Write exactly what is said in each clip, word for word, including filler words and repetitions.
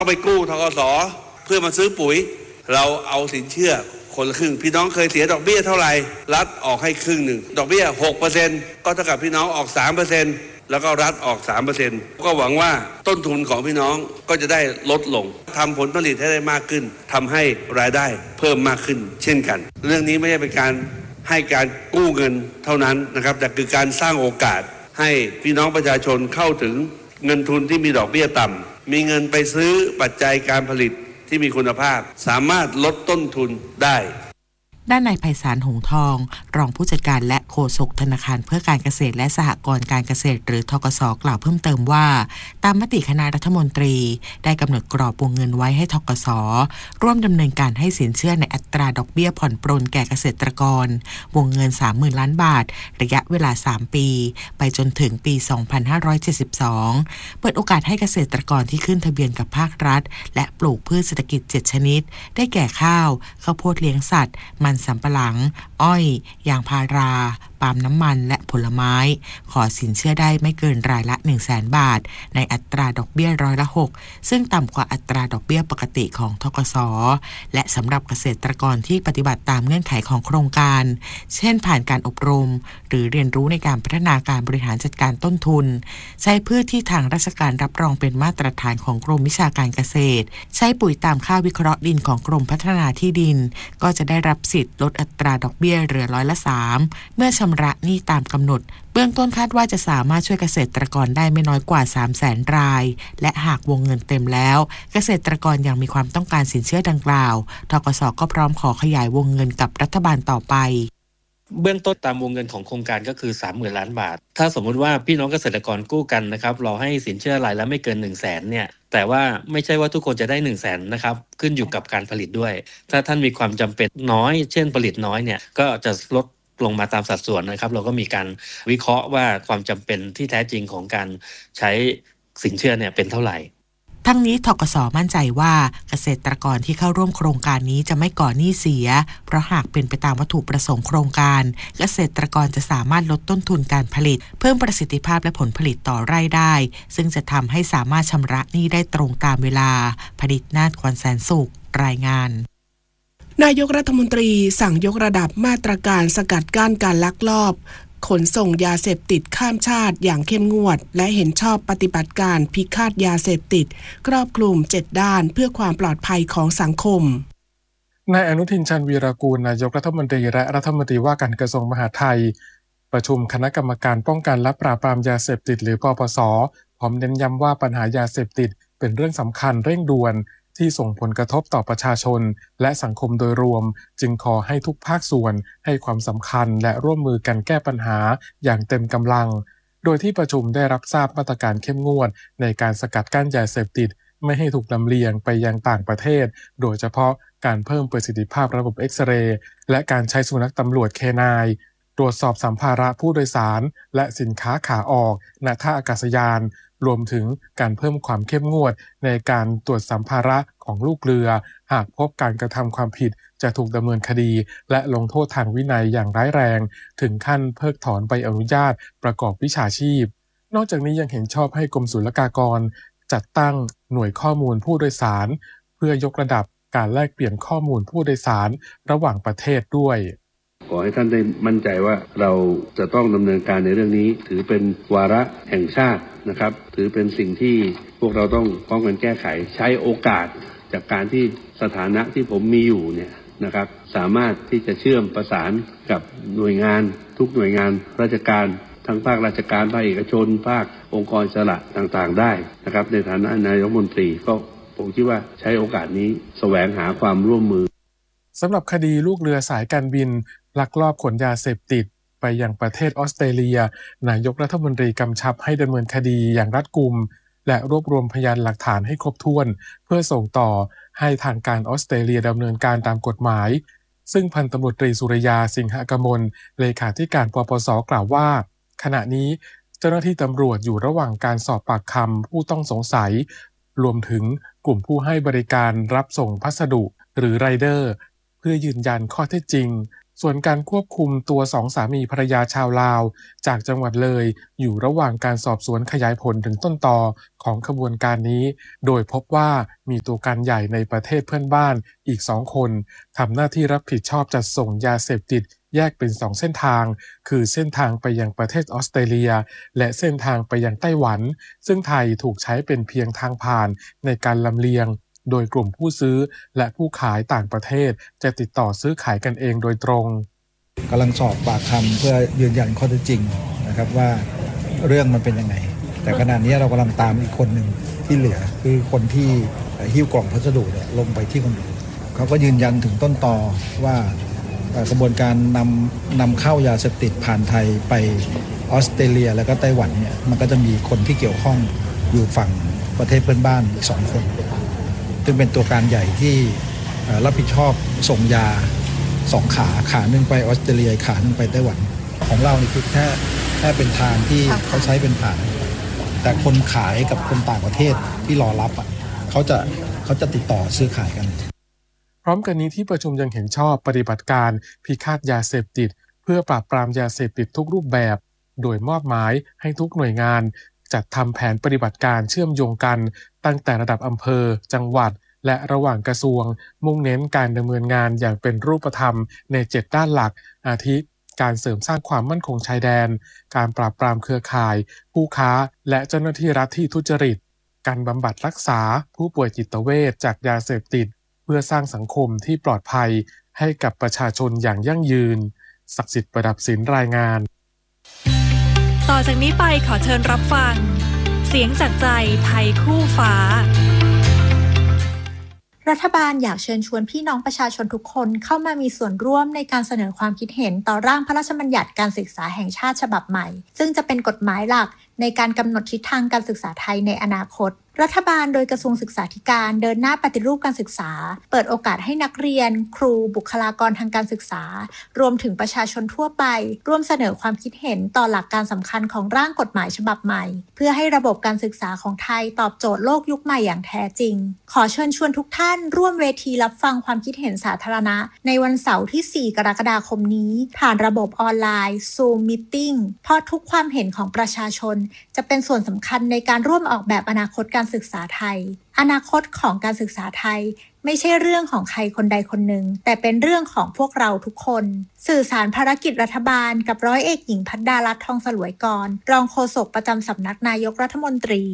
ก็ไปกู้ธกส.เพื่อมาซื้อปุ๋ยเราเอาสินเชื่อคนละครึ่งพี่น้องเคยเสียดอกเบี้ยเท่าไหร่รัฐออกให้ครึ่งหนึ่งดอกเบี้ย หกเปอร์เซ็นต์ ก็เท่ากับพี่น้องออก สามเปอร์เซ็นต์ แล้วก็รัฐออก สามเปอร์เซ็นต์ ก็หวังว่าต้นทุนของพี่น้องก็จะได้ลดลงทำผลผลิตให้ได้มากขึ้นทำให้รายได้เพิ่มมากขึ้นเช่นกันเรื่องนี้ไม่ใช่เป็นการให้การกู้เงินเท่านั้นนะครับแต่คือการสร้างโอกาสให้พี่น้องประชาชนเข้าถึงเงินทุนที่มีดอกเบี้ยต่ำมีเงินไปซื้อปัจจัยการผลิตที่มีคุณภาพสามารถลดต้นทุนได้ด้านนายไพศาลหงทองรองผู้จัดการและโฆษกธนาคารเพื่อการเกษตรและสหกรณ์การเกษตรหรือธกส.กล่าวเพิ่มเติมว่าตามมติคณะรัฐมนตรีได้กำหนดกรอบวงเงินไว้ให้ธกส.ร่วมดำเนินการให้สินเชื่อในอัตราดอกเบี้ยผ่อนปรนแก่เกษตรกรวงเงิน สามหมื่น ล้านบาทระยะเวลาสามปีไปจนถึงปี สองพันห้าร้อยเจ็ดสิบสอง เปิดโอกาสให้เกษตรกรที่ขึ้นทะเบียนกับภาครัฐและปลูกพืชเศรษฐกิจเจ็ดชนิดได้แก่ข้าวข้าวโพดเลี้ยงสัตว์มันสำปะหลังอ้อยยางพาราปาล์มน้ำมันและผลไม้ขอสินเชื่อได้ไม่เกินรายละ หนึ่งแสน บาทในอัตราดอกเบี้ยร้อยละหกซึ่งต่ำกว่าอัตราดอกเบี้ยปกติของธกส.และสำหรับเกษตรกรที่ปฏิบัติตามเงื่อนไขของโครงการเช่นผ่านการอบรมหรือเรียนรู้ในการพัฒนาการบริหารจัดการต้นทุนใช้พืชที่ทางราชการรับรองเป็นมาตรฐานของกรมวิชาการเกษตรใช้ปุ๋ยตามค่าวิเคราะห์ดินของกรมพัฒนาที่ดินก็จะได้รับสิทธิ์ลดอัตราดอกเบี้ยเหลือร้อยละสามเมื่อชำระหนี้ตามกำหนดเบื้องต้นคาดว่าจะสามารถช่วยเกษตรกรได้ไม่น้อยกว่า สามแสน รายและหากวงเงินเต็มแล้วเกษตรกรยังมีความต้องการสินเชื่อดังกล่าวธกส.ก็พร้อมขอขยายวงเงินกับรัฐบาลต่อไปเบื้องต้นตามวงเงินของโครงการก็คือ สามหมื่น ล้านบาทถ้าสมมุติว่าพี่น้องเกษตรกรกู้กันนะครับรอให้สินเชื่อรายละไม่เกิน หนึ่งแสน เนี่ยแต่ว่าไม่ใช่ว่าทุกคนจะได้ หนึ่งแสน นะครับขึ้นอยู่กับการผลิตด้วยถ้าท่านมีความจำเป็นน้อยเช่นผลิตน้อยเนี่ยก็จะลดลงมาตามสัดส่วนนะครับเราก็มีการวิเคราะห์ว่าความจำเป็นที่แท้จริงของการใช้สินเชื่อเนี่ยเป็นเท่าไหร่ทั้งนี้ธกส.มั่นใจว่าเกษตรกรที่เข้าร่วมโครงการนี้จะไม่ก่อหนี้เสียเพราะหากเป็นไปตามวัตถุประสงค์โครงการเกษตรกรจะสามารถลดต้นทุนการผลิตเพิ่มประสิทธิภาพและผลผลิตต่อไร่ได้ซึ่งจะทำให้สามารถชำระหนี้ได้ตรงตามเวลาผลิตนาฏ ขวัญแสนสุขรายงานนายกรัฐมนตรีสั่งยกระดับมาตรการสกัดกั้นการลักลอบขนส่งยาเสพติดข้ามชาติอย่างเข้มงวดและเห็นชอบปฏิบัติการพิฆาตยาเสพติดครอบคลุมเจ็ดด้านเพื่อความปลอดภัยของสังคมนายอนุทินชาญวีรกูลนายกรัฐมนตรีและรัฐมนตรีว่าการกระทรวงมหาดไทยประชุมคณะกรรมการป้องกันและปราบปรามยาเสพติดหรือปปส.พร้อมเน้นย้ำว่าปัญหายาเสพติดเป็นเรื่องสำคัญเร่งด่วนที่ส่งผลกระทบต่อประชาชนและสังคมโดยรวมจึงขอให้ทุกภาคส่วนให้ความสำคัญและร่วมมือกันแก้ปัญหาอย่างเต็มกำลังโดยที่ประชุมได้รับทราบมาตรการเข้มงวดในการสกัดกั้นยาเสพติดไม่ให้ถูกลำเลียงไปยังต่างประเทศโดยเฉพาะการเพิ่มประสิทธิภาพระบบเอ็กซเรย์และการใช้สุนัขตำรวจเคนายตรวจสอบสัมภาระผู้โดยสารและสินค้าขาออกณท่าอากาศยานรวมถึงการเพิ่มความเข้มงวดในการตรวจสัมภาระของลูกเรือหากพบการกระทำความผิดจะถูกดำเนินคดีและลงโทษทางวินัยอย่างร้ายแรงถึงขั้นเพิกถอนใบอนุญาตประกอบวิชาชีพนอกจากนี้ยังเห็นชอบให้กรมศุลกากรจัดตั้งหน่วยข้อมูลผู้โดยสารเพื่อยกระดับการแลกเปลี่ยนข้อมูลผู้โดยสารระหว่างประเทศด้วยขอให้ท่านได้มั่นใจว่าเราจะต้องดำเนินการในเรื่องนี้ถือเป็นวาระแห่งชาตินะครับถือเป็นสิ่งที่พวกเราต้องป้องกันแก้ไขใช้โอกาสจากการที่สถานะที่ผมมีอยู่เนี่ยนะครับสามารถที่จะเชื่อมประสานกับหน่วยงานทุกหน่วยงานราชการทั้งภาคราชการภาคเอกชนภาคองค์กรอิสระต่างๆได้นะครับในฐานะนายกรัฐมนตรีก็ผมคิดว่าใช้โอกาสนี้แสวงหาความร่วมมือสำหรับคดีลูกเรือสายการบินลักลอบขนยาเสพติดไปยังประเทศออสเตรเลียนายกรัฐมนตรีกำชับให้ดำเนินคดีอย่างรัดกุมและรวบรวมพยานหลักฐานให้ครบถ้วนเพื่อส่งต่อให้ทางการออสเตรเลียดำเนินการตามกฎหมายซึ่งพันตำรวจตรีสุริยาสิงหกมลเลขาธิการปปส.กล่าวว่าขณะนี้เจ้าหน้าที่ตำรวจอยู่ระหว่างการสอบปากคำผู้ต้องสงสัยรวมถึงกลุ่มผู้ให้บริการรับส่งพัสดุหรือไรเดอร์เพื่อยืนยันข้อเท็จจริงส่วนการควบคุมตัวสองสามีภรรยาชาวลาวจากจังหวัดเลยอยู่ระหว่างการสอบสวนขยายผลถึงต้นตอของขบวนการนี้โดยพบว่ามีตัวการใหญ่ในประเทศเพื่อนบ้านอีกสองคนทำหน้าที่รับผิดชอบจัดส่งยาเสพติดแยกเป็นสองเส้นทางคือเส้นทางไปยังประเทศออสเตรเลียและเส้นทางไปยังไต้หวันซึ่งไทยถูกใช้เป็นเพียงทางผ่านในการลำเลียงโดยกลุ่มผู้ซื้อและผู้ขายต่างประเทศจะติดต่อซื้อขายกันเองโดยตรงกำลังสอบปากคำเพื่อยืนยันข้อเท็จจริงนะครับว่าเรื่องมันเป็นยังไงแต่ขณะนี้เรากำลังตามอีกคนหนึ่งที่เหลือคือคนที่หิ้วกล่องพัสดุเนี่ยลงไปที่คอนโดเขาก็ยืนยันถึงต้นตอว่ากระบวนการนำนำเข้ายาเสพติดผ่านไทยไปออสเตรเลียแล้วก็ไต้หวันเนี่ยมันก็จะมีคนที่เกี่ยวข้องอยู่ฝั่งประเทศเพื่อนบ้านอีกสองคนซึ่งเป็นตัวการใหญ่ที่รับผิดชอบส่งยาสองขาขาหนึ่งไปออสเตรเลียขาหนึ่งไปไต้หวันของเรานี่คือแค่แค่เป็นทางที่เขาใช้เป็นผ่านแต่คนขายกับคนต่างประเทศที่รอรับอ่ะเขาจะเขาจะติดต่อซื้อขายกันพร้อมกันนี้ที่ประชุมยังเห็นชอบปฏิบัติการพิฆาตยาเสพติดเพื่อปราบปรามยาเสพติดทุกรูปแบบโดยมอบหมายให้ทุกหน่วยงานจัดทำแผนปฏิบัติการเชื่อมโยงกันตั้งแต่ระดับอำเภอจังหวัดและระหว่างกระทรวงมุ่งเน้นการดำเนินงานอย่างเป็นรูปธรรมในเจ็ดด้านหลักอาทิการเสริมสร้างความมั่นคงชายแดนการปราบปรามเครือข่ายผู้ค้าและเจ้าหน้าที่รัฐที่ทุจริตการบำบัดรักษาผู้ป่วยจิตเวชจากยาเสพติดเพื่อสร้างสังคมที่ปลอดภัยให้กับประชาชนอย่างยั่งยืนศักดิ์สิทธิ์ประดับศิลป์รายงานต่อจากนี้ไปขอเชิญรับฟังเสียงจากใจไทยคู่ฟ้ารัฐบาลอยากเชิญชวนพี่น้องประชาชนทุกคนเข้ามามีส่วนร่วมในการเสนอความคิดเห็นต่อร่างพระราชบัญญัติการศึกษาแห่งชาติฉบับใหม่ซึ่งจะเป็นกฎหมายหลักในการกำหนดทิศทางการศึกษาไทยในอนาคตรัฐบาลโดยกระทรวงศึกษาธิการเดินหน้าปฏิรูปการศึกษาเปิดโอกาสให้นักเรียนครูบุคลากรทางการศึกษารวมถึงประชาชนทั่วไปร่วมเสนอความคิดเห็นต่อหลักการสำคัญของร่างกฎหมายฉบับใหม่เพื่อให้ระบบการศึกษาของไทยตอบโจทย์โลกยุคใหม่อย่างแท้จริงขอเชิญชวนทุกท่านร่วมเวทีรับฟังความคิดเห็นสาธารณะในวันเสาร์ที่สี่กรกฎาคมนี้ผ่านระบบออนไลน์ Zoom Meeting เพราะทุกความเห็นของประชาชนจะเป็นส่วนสำคัญในการร่วมออกแบบอนาคตการศึกษาไทยอนาคตของการศึกษาไทยไม่ใช่เรื่องของใครคนใดคนหนึ่งแต่เป็นเรื่องของพวกเราทุกคนสื่อสารภารกิจรัฐบาลกับร้อยเอกหญิงพัดดารัตน์ทองสลวยกรรองโฆษกประจำสำนักนายกรัฐมนตรี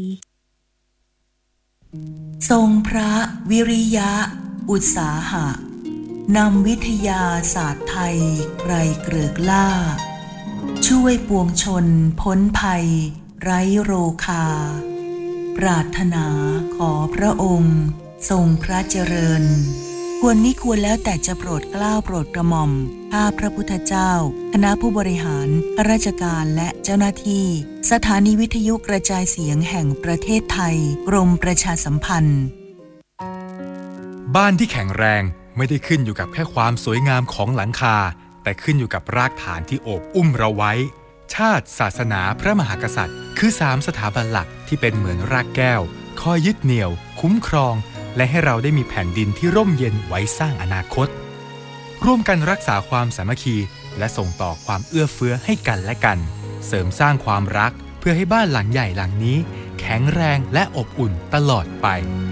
ทรงพระวิริยะอุตสาหะนำวิทยาศาสตร์ไทยไกรเกริกล่าช่วยปวงชนพ้นภัยไร้โรคาปรารถนาขอพระองค์ทรงพระเจริญควรมิควรแล้วแต่จะโปรดเกล้าโปรดกระหม่อมข้าพระพุทธเจ้าคณะผู้บริหารข้าราชการและเจ้าหน้าที่สถานีวิทยุกระจายเสียงแห่งประเทศไทยกรมประชาสัมพันธ์บ้านที่แข็งแรงไม่ได้ขึ้นอยู่กับแค่ความสวยงามของหลังคาแต่ขึ้นอยู่กับรากฐานที่โอบอุ้มเราไว้ชาติศาสนาพระมหากษัตริย์คือสามสถาบันหลักที่เป็นเหมือนรากแก้วคอยยึดเหนี่ยวคุ้มครองและให้เราได้มีแผ่นดินที่ร่มเย็นไว้สร้างอนาคตร่วมกันรักษาความสามัคคีและส่งต่อความเอื้อเฟื้อให้กันและกันเสริมสร้างความรักเพื่อให้บ้านหลังใหญ่หลังนี้แข็งแรงและอบอุ่นตลอดไป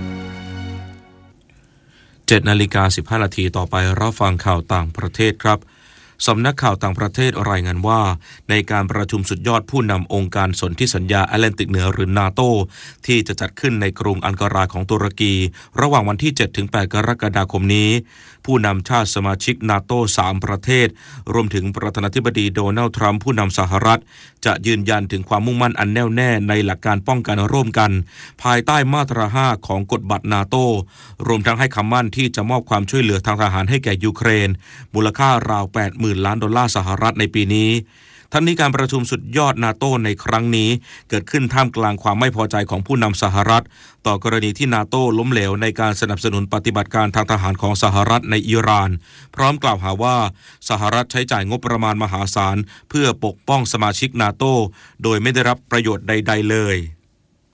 เจ็ดนาฬิกาสิบห้านาทีต่อไปรับฟังข่าวต่างประเทศครับสำนักข่าวต่างประเทศรายงานว่าในการประชุมสุดยอดผู้นำองค์การสนธิสัญญาแอตแลนติกเหนือหรือนาโตที่จะจัดขึ้นในกรุงอังการาของตุรกีระหว่างวันที่ เจ็ดถึงแปด กรกฎาคมนี้ผู้นำชาติสมาชิกนาโตสามประเทศรวมถึงประธานาธิบดีโดนัลด์ทรัมป์ผู้นำสหรัฐจะยืนยันถึงความมุ่งมั่นอันแน่วแน่ในหลักการป้องกันร่วมกันภายใต้มาตราห้าของกฎบัตรนาโตรวมทั้งให้คำมั่นที่จะมอบความช่วยเหลือทางทหารให้แก่ยูเครนมูลค่าราว แปดหมื่น ล้านดอลลาร์สหรัฐในปีนี้ทั้งนี้การประชุมสุดยอดนาโต้ในครั้งนี้เกิดขึ้นท่ามกลางความไม่พอใจของผู้นำสหรัฐต่อกรณีที่นาโต้ล้มเหลวในการสนับสนุนปฏิบัติการทางทหารของสหรัฐในอิหร่านพร้อมกล่าวหาว่าสหรัฐใช้จ่ายงบประมาณมหาศาลเพื่อปกป้องสมาชิกนาโต้โดยไม่ได้รับประโยชน์ใดๆเลย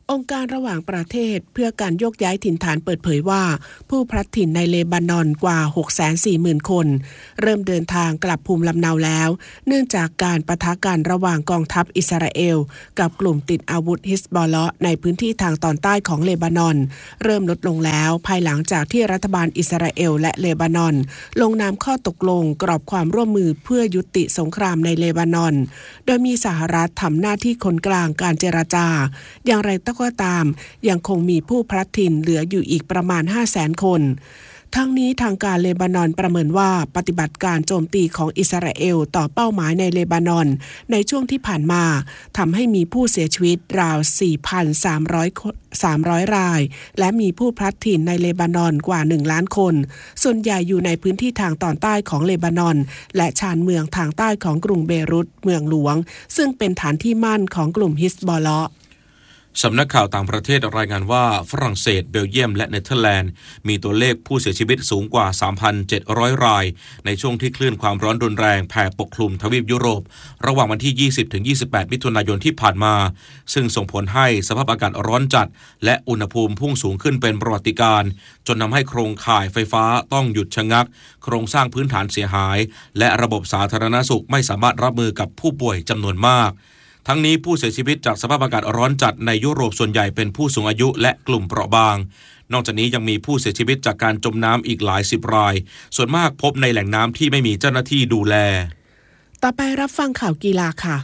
องค์การระหว่างประเทศเพื่อการโยกย้ายถิ่นฐานเปิดเผยว่าผู้พลัดถิ่นในเลบานอนกว่า หกแสนสี่หมื่น คนเริ่มเดินทางกลับภูมิลำเนาแล้วเนื่องจากการปะทะกันระหว่างกองทัพอิสราเอลกับกลุ่มติดอาวุธฮิซบอลเลาะห์ในพื้นที่ทางตอนใต้ของเลบานอนเริ่มลดลงแล้วภายหลังจากที่รัฐบาลอิสราเอลและเลบานอนลงนามข้อตกลงกรอบความร่วมมือเพื่อยุติสงครามในเลบานอนโดยมีสหรัฐทำหน้าที่คนกลางการเจรจาอย่างไรก็ตามยังคงมีผู้พลัดถิ่นเหลืออยู่อีกประมาณ ห้าแสน คนทั้งนี้ทางการเลบานอนประเมินว่าปฏิบัติการโจมตีของอิสราเอลต่อเป้าหมายในเลบานอนในช่วงที่ผ่านมาทำให้มีผู้เสียชีวิตราว สี่พันสามร้อย รายและมีผู้พลัดถิ่นในเลบานอนกว่าหนึ่งล้านคนส่วนใหญ่อยู่ในพื้นที่ทางตอนใต้ของเลบานอนและชานเมืองทางใต้ของกรุงเบรุตเมืองหลวงซึ่งเป็นฐานที่มั่นของกลุ่มฮิซบอลเลาะห์สำนักข่าวต่างประเทศรายงานว่าฝรั่งเศสเบลเยียมและเนเธอร์แลนด์มีตัวเลขผู้เสียชีวิตสูงกว่า สามพันเจ็ดร้อย รายในช่วงที่คลื่นความร้อนรุนแรงแผ่ปกคลุมทวีปยุโรประหว่างวันที่ ยี่สิบถึงยี่สิบแปด มิถุนายนที่ผ่านมาซึ่งส่งผลให้สภาพอากาศร้อนจัดและอุณหภูมิพุ่งสูงขึ้นเป็นประวัติการณ์จนทำให้โครงข่ายไฟฟ้าต้องหยุดชะงักโครงสร้างพื้นฐานเสียหายและระบบสาธารณสุขไม่สามารถรับมือกับผู้ป่วยจำนวนมากทั้งนี้ผู้เสียชีวิตจากสภาพอากาศร้อนจัดในยุโรปส่วนใหญ่เป็นผู้สูงอายุและกลุ่มเปราะบางนอกจากนี้ยังมีผู้เสียชีวิตจากการจมน้ำอีกหลายสิบรายส่วนมากพบในแหล่งน้ำที่ไม่มีเจ้าหน้าที่ดูแลต่อไปรับฟังข่าวกีฬาค่ะ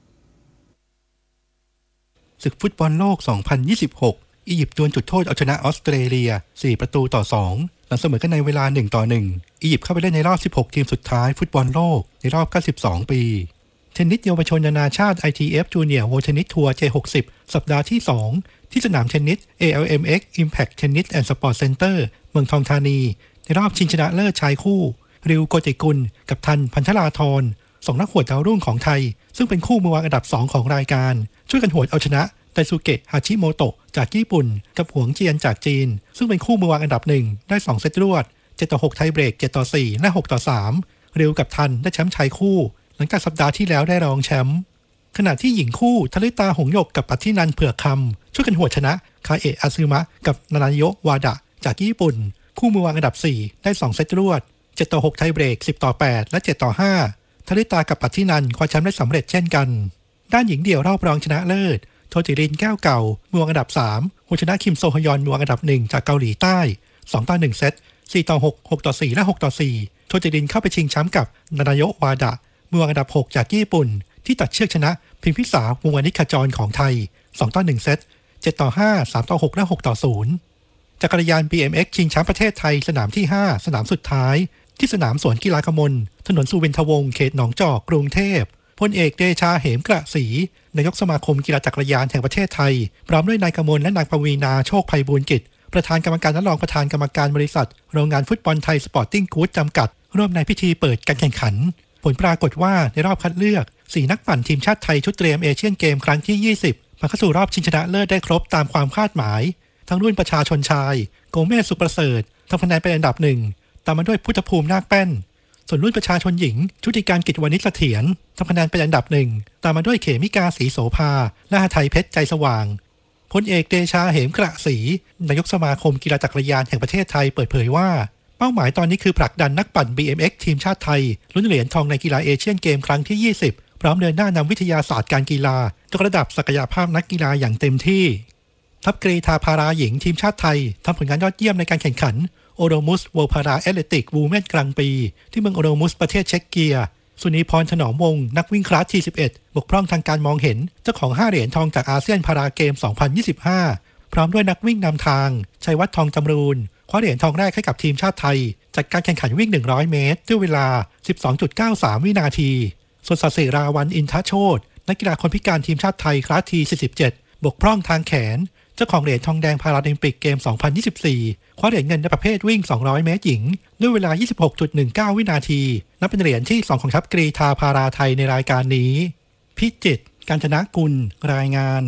ศึกฟุตบอลโลก สองพันยี่สิบหก อียิปต์ดวลจุดโทษเอาชนะออสเตรเลีย สี่ ประตูต่อ สอง หลังเสมอกันในเวลา หนึ่ง ต่อ หนึ่ง อียิปต์เข้าไปเล่นในรอบ สิบหก ทีมสุดท้ายฟุตบอลโลกในรอบ เก้าสิบสอง ปีเทนนิสเยาวชนนานาชาติ ไอ ที เอฟ Junior World Tennis Tour เจ หกสิบ สัปดาห์ที่ สอง ที่สนามเทนนิส เอ แอล เอ็ม เอ็กซ์ Impact Tennis and Sport Center เมืองทองธานีในรอบชิงชนะเลิศชายคู่ริวโกจิกุลกับทันพันธราธรสองนักหวดดาวรุ่งของไทยซึ่งเป็นคู่มือวางอันดับสองของรายการช่วยกันหวดเอาชนะไดซูเกะฮาชิโมโตะจากญี่ปุ่นกับหวงเจียนจากจีนซึ่งเป็นคู่มือวางอันดับหนึ่งได้สองเซตรวดเจ็ดต่อหกไทยเบรกเจ็ดต่อสี่และหกต่อสามริวกับทันได้แชมป์ชายคู่หลังจากสัปดาห์ที่แล้วได้รองแชมป์ขณะที่หญิงคู่ทลิตาหงส์หยกกับปัทธินันท์เผือกคำช่วยกันหวดชนะคาเอะอาซึมะกับนานาโยะวาดะจากญี่ปุ่นคู่มือวางอันดับสี่ได้สองเซตรวดเจ็ดต่อหกไทยเบรกสิบต่อแปดและเจ็ดต่อห้าทลิตากับปัทธินันท์คว้าแชมป์ได้สำเร็จเช่นกันด้านหญิงเดี่ยวรอบรองชนะเลิศโทจิรินแก้วเก่ามือวางอันดับสามหัวชนะคิมโซฮยอนมือวางอันดับหนึ่งจากเกาหลีใต้สองต่อหนึ่งเซตสี่ต่อหก หกต่อสี่และหกต่อสี่โทจิรินเข้าไปชิงแชมป์กับนานาโยะวาดะมือวางอันดับหกจากญี่ปุ่นที่ตัดเชือกชนะพิมพิสาวงวานิชขจรของไทยสองต่อหนึ่งเซตเจ็ดต่อห้า สามต่อหกและหกต่อศูนย์จักรยาน บี เอ็ม เอ็กซ์ ชิงแชมป์ประเทศไทยสนามที่ห้าสนามสุดท้ายที่สนามสวนกีฬากมลถนนสุวินทวงศ์เขตหนองจอกกรุงเทพพลเอกเดชาเหมกระศรีนายกสมาคมกีฬาจักรยานแห่งประเทศไทยพร้อมด้วยนายกมลและนางปวีณาโชคไพบูลย์กิจประธานกรรมการและรองประธานกรรมการบริษัทโรงงานฟุตบอลไทยสปอร์ติ้งกู๊ดจำกัดร่วมในพิธีเปิดการแข่งขันผลปรากฏว่าในรอบคัดเลือกสี่นักปั่นทีมชาติไทยชุดเตรียมเอเชียนเกมครั้งที่ยี่สิบมาเข้าสู่รอบชิงชนะเลิศได้ครบตามความคาดหมายทั้งรุ่นประชาชนชายโกเมสสุประเสริฐทำคะแนนเป็นอันดับหนึ่งตามมาด้วยพุทธภูมินาคแป้นส่วนรุ่นประชาชนหญิงชุติการกิจวณิชเสถียรทำคะแนนเป็นอันดับหนึ่งตามมาด้วยเขมิกาศรีโสภาและหทัยเพชรใจสว่างพลเอกเดชาเหมกระศรีนายกสมาคมกีฬาจักรยานแห่งประเทศไทยเปิดเผยว่าเป้าหมายตอนนี้คือผลักดันนักปั่น บี เอ็ม เอ็กซ์ ทีมชาติไทยลุ้นเหรียญทองในกีฬาเอเชียนเกมครั้งที่ยี่สิบพร้อมเดินหน้านำวิทยาศาสตร์การกีฬายกระดับศักยภาพนักกีฬาอย่างเต็มที่ทัพกรีฑาพาราหญิงทีมชาติไทยทำผลงานยอดเยี่ยมในการแข่งขันโอโรมุสเวิลด์พาราแอตเลติกวูแมนกลางปีที่เมืองโอโรมุสประเทศเช็กเกียสุนีพรถนอมวงศ์นักวิ่งคลาส ที สิบเอ็ด บกพร่องทางการมองเห็นเจ้าของห้าเหรียญทองจากอาเซียนพาราเกม สองพันยี่สิบห้า พร้อมด้วยนักวิ่งนำทางชัยวัฒน์ทองจำรูนคว้าเหรียญทองแรกให้กับทีมชาติไทยจากการแข่งขันวิ่งหนึ่งร้อยเมตรด้วยเวลา สิบสองจุดเก้าสาม วินาทีส่วนศศิราวัลย์อินทโชตินักกีฬาคนพิการทีมชาติไทยคลาส ที สี่สิบเจ็ด บกพร่องทางแขนเจ้าของเหรียญทองแดงพาราลิมปิกเกม สองพันยี่สิบสี่ คว้าเหรียญเงินในประเภทวิ่งสองร้อยเมตรหญิงด้วยเวลา ยี่สิบหกจุดหนึ่งเก้า วินาทีนับเป็นเหรียญที่สองของทัพกรีฑาพาราไทยในรายการนี้พิจิตร กาญจนกุลรายงาน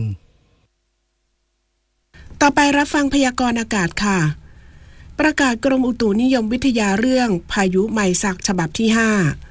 ต่อไปรับฟังพยากรณ์อากาศค่ะประกาศกรมอุตุนิยมวิทยาเรื่องพายุไมซักฉบับที่ห้า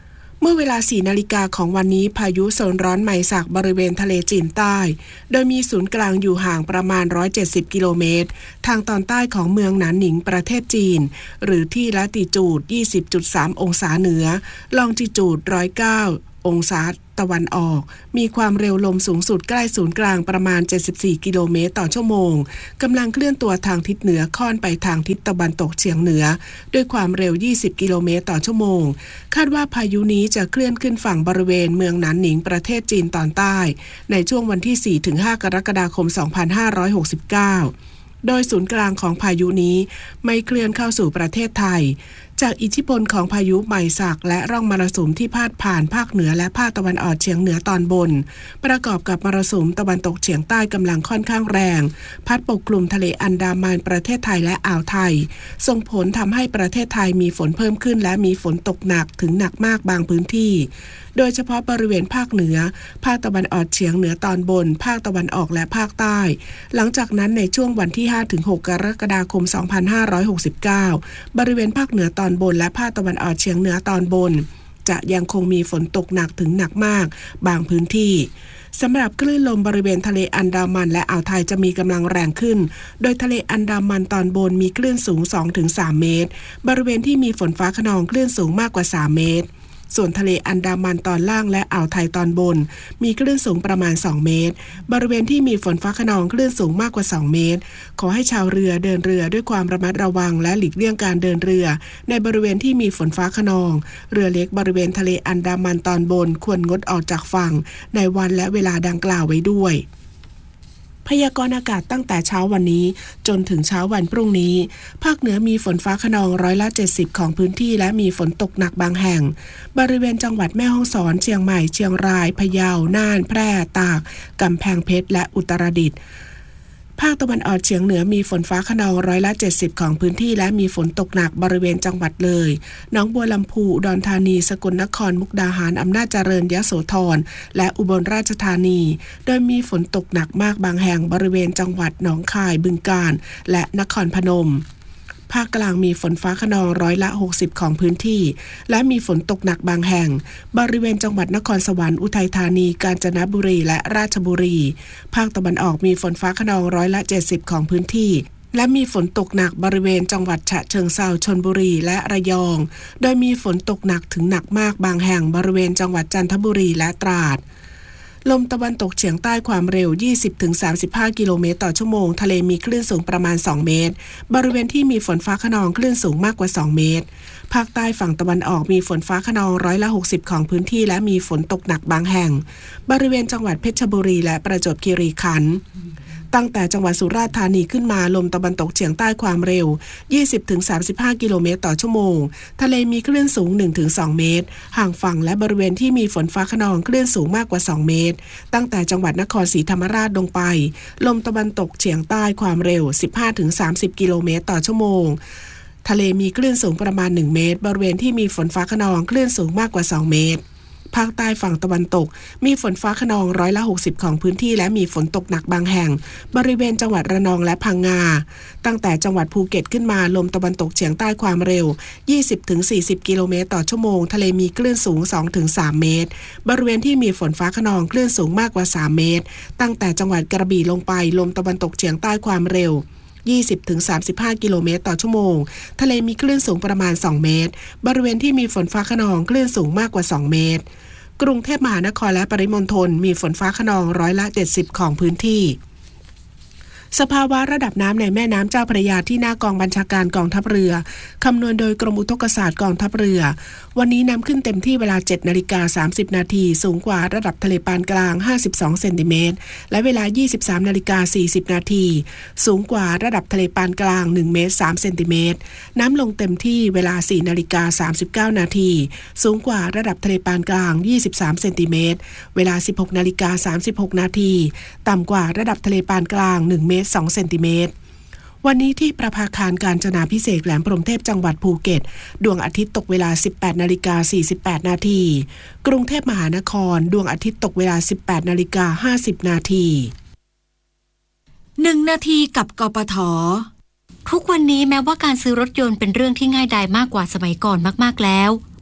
เมื่อเวลาสี่นาฬิกาของวันนี้พายุโซนร้อนไมซักบริเวณทะเลจีนใต้โดยมีศูนย์กลางอยู่ห่างประมาณหนึ่งร้อยเจ็ดสิบกิโลเมตรทางตอนใต้ของเมืองหนานหนิงประเทศจีนหรือที่ละติจูด ยี่สิบจุดสาม องศาเหนือลองจิจูด หนึ่งร้อยเก้า องศาตะวันออกมีความเร็วลมสูงสุดใกล้ศูนย์กลางประมาณเจ็ดสิบสี่กิโลเมตรต่อชั่วโมงกำลังเคลื่อนตัวทางทิศเหนือค่อนไปทางทิศตะวันตกเฉียงเหนือด้วยความเร็วยี่สิบกิโลเมตรต่อชั่วโมงคาดว่าพายุนี้จะเคลื่อนขึ้นฝั่งบริเวณเมืองหนานหนิงประเทศจีนตอนใต้ในช่วงวันที่ สี่ถึงห้า กรกฎาคม สองพันห้าร้อยหกสิบเก้าโดยศูนย์กลางของพายุนี้ไม่เคลื่อนเข้าสู่ประเทศไทยจากอิทธิพลของพายุไมซักและร่องมรสุมที่พาดผ่านภาคเหนือและภาคตะวันออกเฉียงเหนือตอนบนประกอบกับมรสุมตะวันตกเฉียงใต้กำลังค่อนข้างแรงพัดปกคลุมทะเลอันดามันประเทศไทยและอ่าวไทยส่งผลทำให้ประเทศไทยมีฝนเพิ่มขึ้นและมีฝนตกหนักถึงหนักมากบางพื้นที่โดยเฉพาะบริเวณภาคเหนือภาคตะวันออกเฉียงเหนือตอนบนภาคตะวันออกและภาคใต้หลังจากนั้นในช่วงวันที่ ห้าถึงหก กรกฎาคม สองพันห้าร้อยหกสิบเก้าบริเวณภาคเหนือตอนบนและภาคตะวันออกเฉียงเหนือตอนบนจะยังคงมีฝนตกหนักถึงหนักมากบางพื้นที่สำหรับคลื่นลมบริเวณทะเลอันดามันและอ่าวไทยจะมีกำลังแรงขึ้นโดยทะเลอันดามันตอนบนมีคลื่นสูง สองถึงสาม เมตรบริเวณที่มีฝนฟ้าคะนองคลื่นสูงมากกว่าสามเมตรส่วนทะเลอันดามันตอนล่างและอ่าวไทยตอนบนมีคลื่นสูงประมาณสองเมตรบริเวณที่มีฝนฟ้าคะนองคลื่นสูงมากกว่าสองเมตรขอให้ชาวเรือเดินเรือด้วยความระมัดระวังและหลีกเลี่ยงการเดินเรือในบริเวณที่มีฝนฟ้าคะนองเรือเล็กบริเวณทะเลอันดามันตอนบนควรงดออกจากฝั่งในวันและเวลาดังกล่าวไว้ด้วยพยากรณ์อากาศตั้งแต่เช้าวันนี้จนถึงเช้าวันพรุ่งนี้ภาคเหนือมีฝนฟ้าคะนองร้อยละเจ็ดสิบของพื้นที่และมีฝนตกหนักบางแห่งบริเวณจังหวัดแม่ฮ่องสอนเชียงใหม่เชียงรายพะเยาน่านแพร่ตากกำแพงเพชรและอุตรดิตถ์ภาคตะวันออกเฉียงเหนือมีฝนฟ้าคะนองร้อยละเจ็ดสิบของพื้นที่และมีฝนตกหนักบริเวณจังหวัดเลยหนองบัวลำพูอุดรธานีสกลนครมุกดาหารอำนาจเจริญยโสธรและอุบลราชธานีโดยมีฝนตกหนักมากบางแห่งบริเวณจังหวัดหนองคายบึงกาฬและนครพนมภาคกลางมีฝนฟ้าคะนองร้อยละหกสิบของพื้นที่และมีฝนตกหนักบางแห่งบริเวณจังหวัดนครสวรรค์อุทัยธานีกาญจนบุรีและราชบุรีภาคตะวันออกมีฝนฟ้าคะนองร้อยละเจ็ดสิบของพื้นที่และมีฝนตกหนักบริเวณจังหวัดฉะเชิงเทราชลบุรีและระยองโดยมีฝนตกหนักถึงหนักมากบางแห่งบริเวณจังหวัดจันทบุรีและตราดลมตะวันตกเฉียงใต้ความเร็ว ยี่สิบถึงสามสิบห้า กิโลเมตรต่อชั่วโมงทะเลมีคลื่นสูงประมาณสองเมตรบริเวณที่มีฝนฟ้าคะนองคลื่นสูงมากกว่าสองเมตรภาคใต้ฝั่งตะวันออกมีฝนฟ้าคะนองร้อยละหกสิบของพื้นที่และมีฝนตกหนักบางแห่งบริเวณจังหวัดเพชรบุรีและประจวบคีรีขันธ์ตั้งแต่จังหวัดสุราษฎร์ธานีขึ้นมาลมตะวันตกเฉียงใต้ความเร็ว ยี่สิบถึงสามสิบห้า กิโลเมตรต่อชั่วโมงทะเลมีคลื่นสูง หนึ่งถึงสอง เมตรห่างฝั่งและบริเวณที่มีฝนฟ้าคะนองคลื่นสูงมากกว่าสองเมตรตั้งแต่จังหวัดนครศรีธรรมราชลงไปลมตะวันตกเฉียงใต้ความเร็ว สิบห้าถึงสามสิบ กิโลเมตรต่อชั่วโมงทะเลมีคลื่นสูงประมาณหนึ่งเมตรบริเวณที่มีฝนฟ้าคะนองคลื่นสูงมากกว่าสองเมตรภาคใต้ฝั่งตะวันตกมีฝนฟ้าคะนองร้อยละหกสิบของพื้นที่และมีฝนตกหนักบางแห่งบริเวณจังหวัดระนองและพังงาตั้งแต่จังหวัดภูเก็ตขึ้นมาลมตะวันตกเฉียงใต้ความเร็ว ยี่สิบถึงสี่สิบ กิโลเมตรต่อชั่วโมงทะเลมีคลื่นสูง สองถึงสาม เมตรบริเวณที่มีฝนฟ้าคะนองคลื่นสูงมากกว่าสามเมตรตั้งแต่จังหวัดกระบี่ลงไปลมตะวันตกเฉียงใต้ความเร็ว ยี่สิบถึงสามสิบห้า กิโลเมตรต่อชั่วโมงทะเลมีคลื่นสูงประมาณสองเมตรบริเวณที่มีฝนฟ้าคะนองคลื่นสูงมากกว่าสองเมตรกรุงเทพมหานครและปริมณฑลมีฝนฟ้าคะนองร้อยละเจ็ดสิบของพื้นที่สภาวะระดับน้ำในแม่น้ำเจ้าพระยาที่หน้ากองบัญชาการกองทัพเรือคำนวณโดยกรมอุทกศาสตร์กองทัพเรือวันนี้น้ำขึ้นเต็มที่เวลา เจ็ดนาฬิกาสามสิบ นาทีสูงกว่าระดับทะเลปานกลางห้าสิบสองเซนติเมตรและเวลา ยี่สิบสามนาฬิกาสี่สิบ นาทีสูงกว่าระดับทะเลปานกลางหนึ่งเมตรสามเซนติเมตรน้ำลงเต็มที่เวลา สี่นาฬิกาสามสิบเก้า นาทีสูงกว่าระดับทะเลปานกลางยี่สิบสามเซนติเมตรเวลา สิบหกนาฬิกาสามสิบหก นาทีต่ำกว่าระดับทะเลปานกลางหนึ่งเมตรสองเซนติเมตรวันนี้ที่ประภาคารกาญจนาภิเษกแหลมพรหมเทพจังหวัดภูเก็ตดวงอาทิตย์ตกเวลา สิบแปดนาฬิกาสี่สิบแปด นาทีกรุงเทพมหานครดวงอาทิตย์ตกเวลา สิบแปดนาฬิกาห้าสิบ นาทีหนึ่งนาทีกับกปท.ทุกวันนี้แม้ว่าการซื้อรถยนต์เป็นเรื่องที่ง่ายดายมากกว่าสมัยก่อนมากๆแล้ว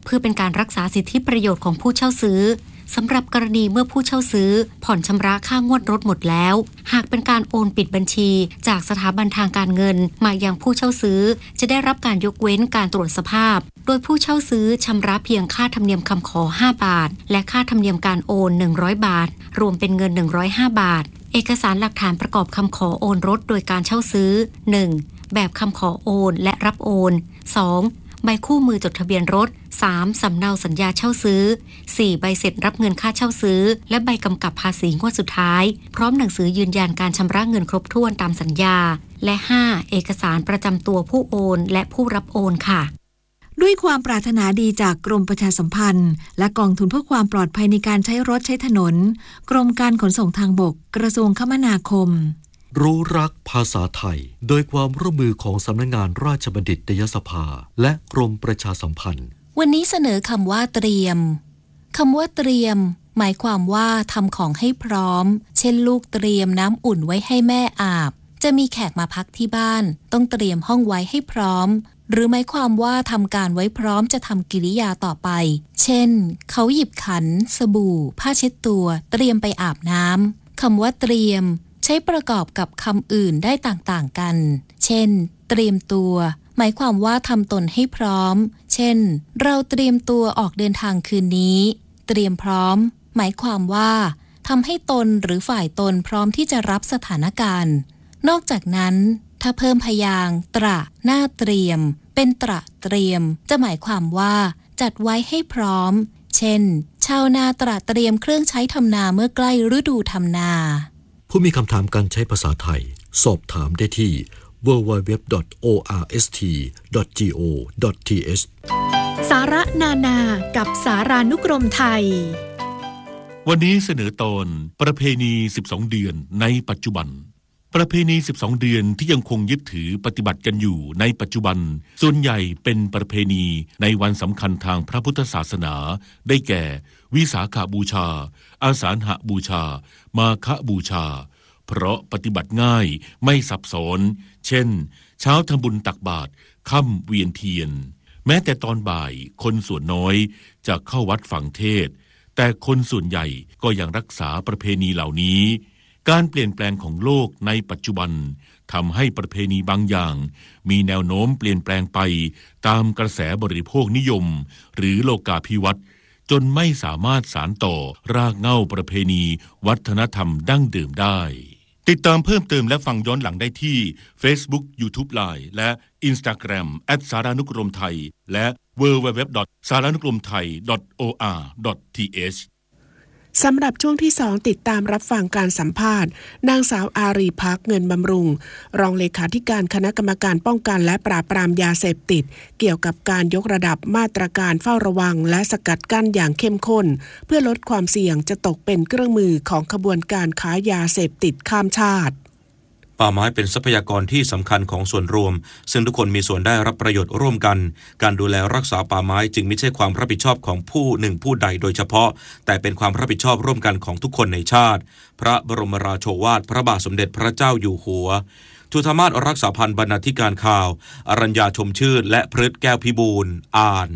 เพื่อเป็นการรักษาสิทธิประโยชน์ของผู้เช่าซื้อสำหรับกรณีเมื่อผู้เช่าซื้อผ่อนชำระค่างวดรถหมดแล้วหากเป็นการโอนปิดบัญชีจากสถาบันทางการเงินมายังผู้เช่าซื้อจะได้รับการยกเว้นการตรวจสภาพโดยผู้เช่าซื้อชำระเพียงค่าธรรมเนียมคำขอห้าบาทและค่าธรรมเนียมการโอนหนึ่งร้อยบาทรวมเป็นเงินหนึ่งร้อยห้าบาทเอกสารหลักฐานประกอบคำขอโอนรถโดยการเช่าซื้อ หนึ่ง แบบคำขอโอนและรับโอน สอง ใบคู่มือจดทะเบียนรถ สาม สำเนาสัญญาเช่าซื้อ สี่ ใบเสร็จรับเงินค่าเช่าซื้อและใบกำกับภาษีงวดสุดท้ายพร้อมหนังสือยืนยันการชำระเงินครบถ้วนตามสัญญาและ ห้า เอกสารประจำตัวผู้โอนและผู้รับโอนค่ะด้วยความปรารถนาดีจากกรมประชาสัมพันธ์และกองทุนเพื่อความปลอดภัยในการใช้รถใช้ถนนกรมการขนส่งทางบกกระทรวงคมนาคมรู้รักภาษาไทยโดยความร่วมมือของสำนักงานราชบัณฑิตยสภาและกรมประชาสัมพันธ์วันนี้เสนอคำว่าเตรียมคำว่าเตรียมหมายความว่าทำของให้พร้อมเช่นลูกเตรียมน้ำอุ่นไว้ให้แม่อาบจะมีแขกมาพักที่บ้านต้องเตรียมห้องไว้ให้พร้อมหรือหมายความว่าทำการไว้พร้อมจะทำกิริยาต่อไปเช่นเขาหยิบขันสบู่ผ้าเช็ดตัวเตรียมไปอาบน้ำคำว่าเตรียมใช้ประกอบกับคำอื่นได้ต่างๆกันเช่นเตรียมตัวหมายความว่าทำตนให้พร้อมเช่นเราเตรียมตัวออกเดินทางคืนนี้เตรียมพร้อมหมายความว่าทำให้ตนหรือฝ่ายตนพร้อมที่จะรับสถานการณ์นอกจากนั้นถ้าเพิ่มพยางค์ตระหน้าเตรียมเป็นตระเตรียมจะหมายความว่าจัดไว้ให้พร้อมเช่นชาวนาตระเตรียมเครื่องใช้ทำนาเมื่อใกล้ฤดูทำนาผู้มีคำถามการใช้ภาษาไทยสอบถามได้ที่ ดับเบิลยู ดับเบิลยู ดับเบิลยู ดอท โอ อาร์ เอส ที ดอท จี โอ ดอท ที เอชสาระนานากับสารานุกรมไทยวันนี้เสนอตอนประเพณีสิบสองเดือนในปัจจุบันประเพณีสิบสองเดือนที่ยังคงยึดถือปฏิบัติกันอยู่ในปัจจุบันส่วนใหญ่เป็นประเพณีในวันสำคัญทางพระพุทธศาสนาได้แก่วิสาขบูชาอาสาฬหบูชามาฆบูชาเพราะปฏิบัติง่ายไม่ซับซ้อนเช่นเช้าทำบุญตักบาตรค่ำเวียนเทียนแม้แต่ตอนบ่ายคนส่วนน้อยจะเข้าวัดฟังเทศน์แต่คนส่วนใหญ่ก็ยังรักษาประเพณีเหล่านี้การเปลี่ยนแปลงของโลกในปัจจุบันทำให้ประเพณีบางอย่างมีแนวโน้มเปลี่ยนแปลงไปตามกระแสบริโภคนิยมหรือโลกาภิวัตน์จนไม่สามารถสานต่อรากเหง้าประเพณีวัฒนธรรมดั้งเดิมได้ติดตามเพิ่มเติมและฟังย้อนหลังได้ที่ Facebook YouTube Line และ Instagram แอท สารานุกรมไทยและ ดับเบิลยู ดับเบิลยู ดับเบิลยู ดอท สารานุกรมไทย ดอท โอ อาร์ ดอท ที เอชสำหรับช่วงที่สองติดตามรับฟังการสัมภาษณ์นางสาวอารีภักดิ์เงินบำรุงรองเลขาธิการคณะกรรมการป้องกันและปราบปรามยาเสพติดเกี่ยวกับการยกระดับมาตรการเฝ้าระวังและสกัดกั้นอย่างเข้มข้นเพื่อลดความเสี่ยงจะตกเป็นเครื่องมือของขบวนการค้ายาเสพติดข้ามชาติป่าไม้เป็นทรัพยากรที่สำคัญของส่วนรวมซึ่งทุกคนมีส่วนได้รับประโยชน์ร่วมกันการดูแลรักษาป่าไม้จึงไม่ใช่ความรับผิดชอบของผู้หนึ่งผู้ใดโดยเฉพาะแต่เป็นความรับผิดชอบร่วมกันของทุกคนในชาติพระบรมราโชวาทพระบาทสมเด็จพระเจ้าอยู่หัวจุฑามาสรักษาพันธ์บรรณาธิการข่าวอรัญญาชมชื่นและพฤทธิ์แก้วพิบูลอ่าน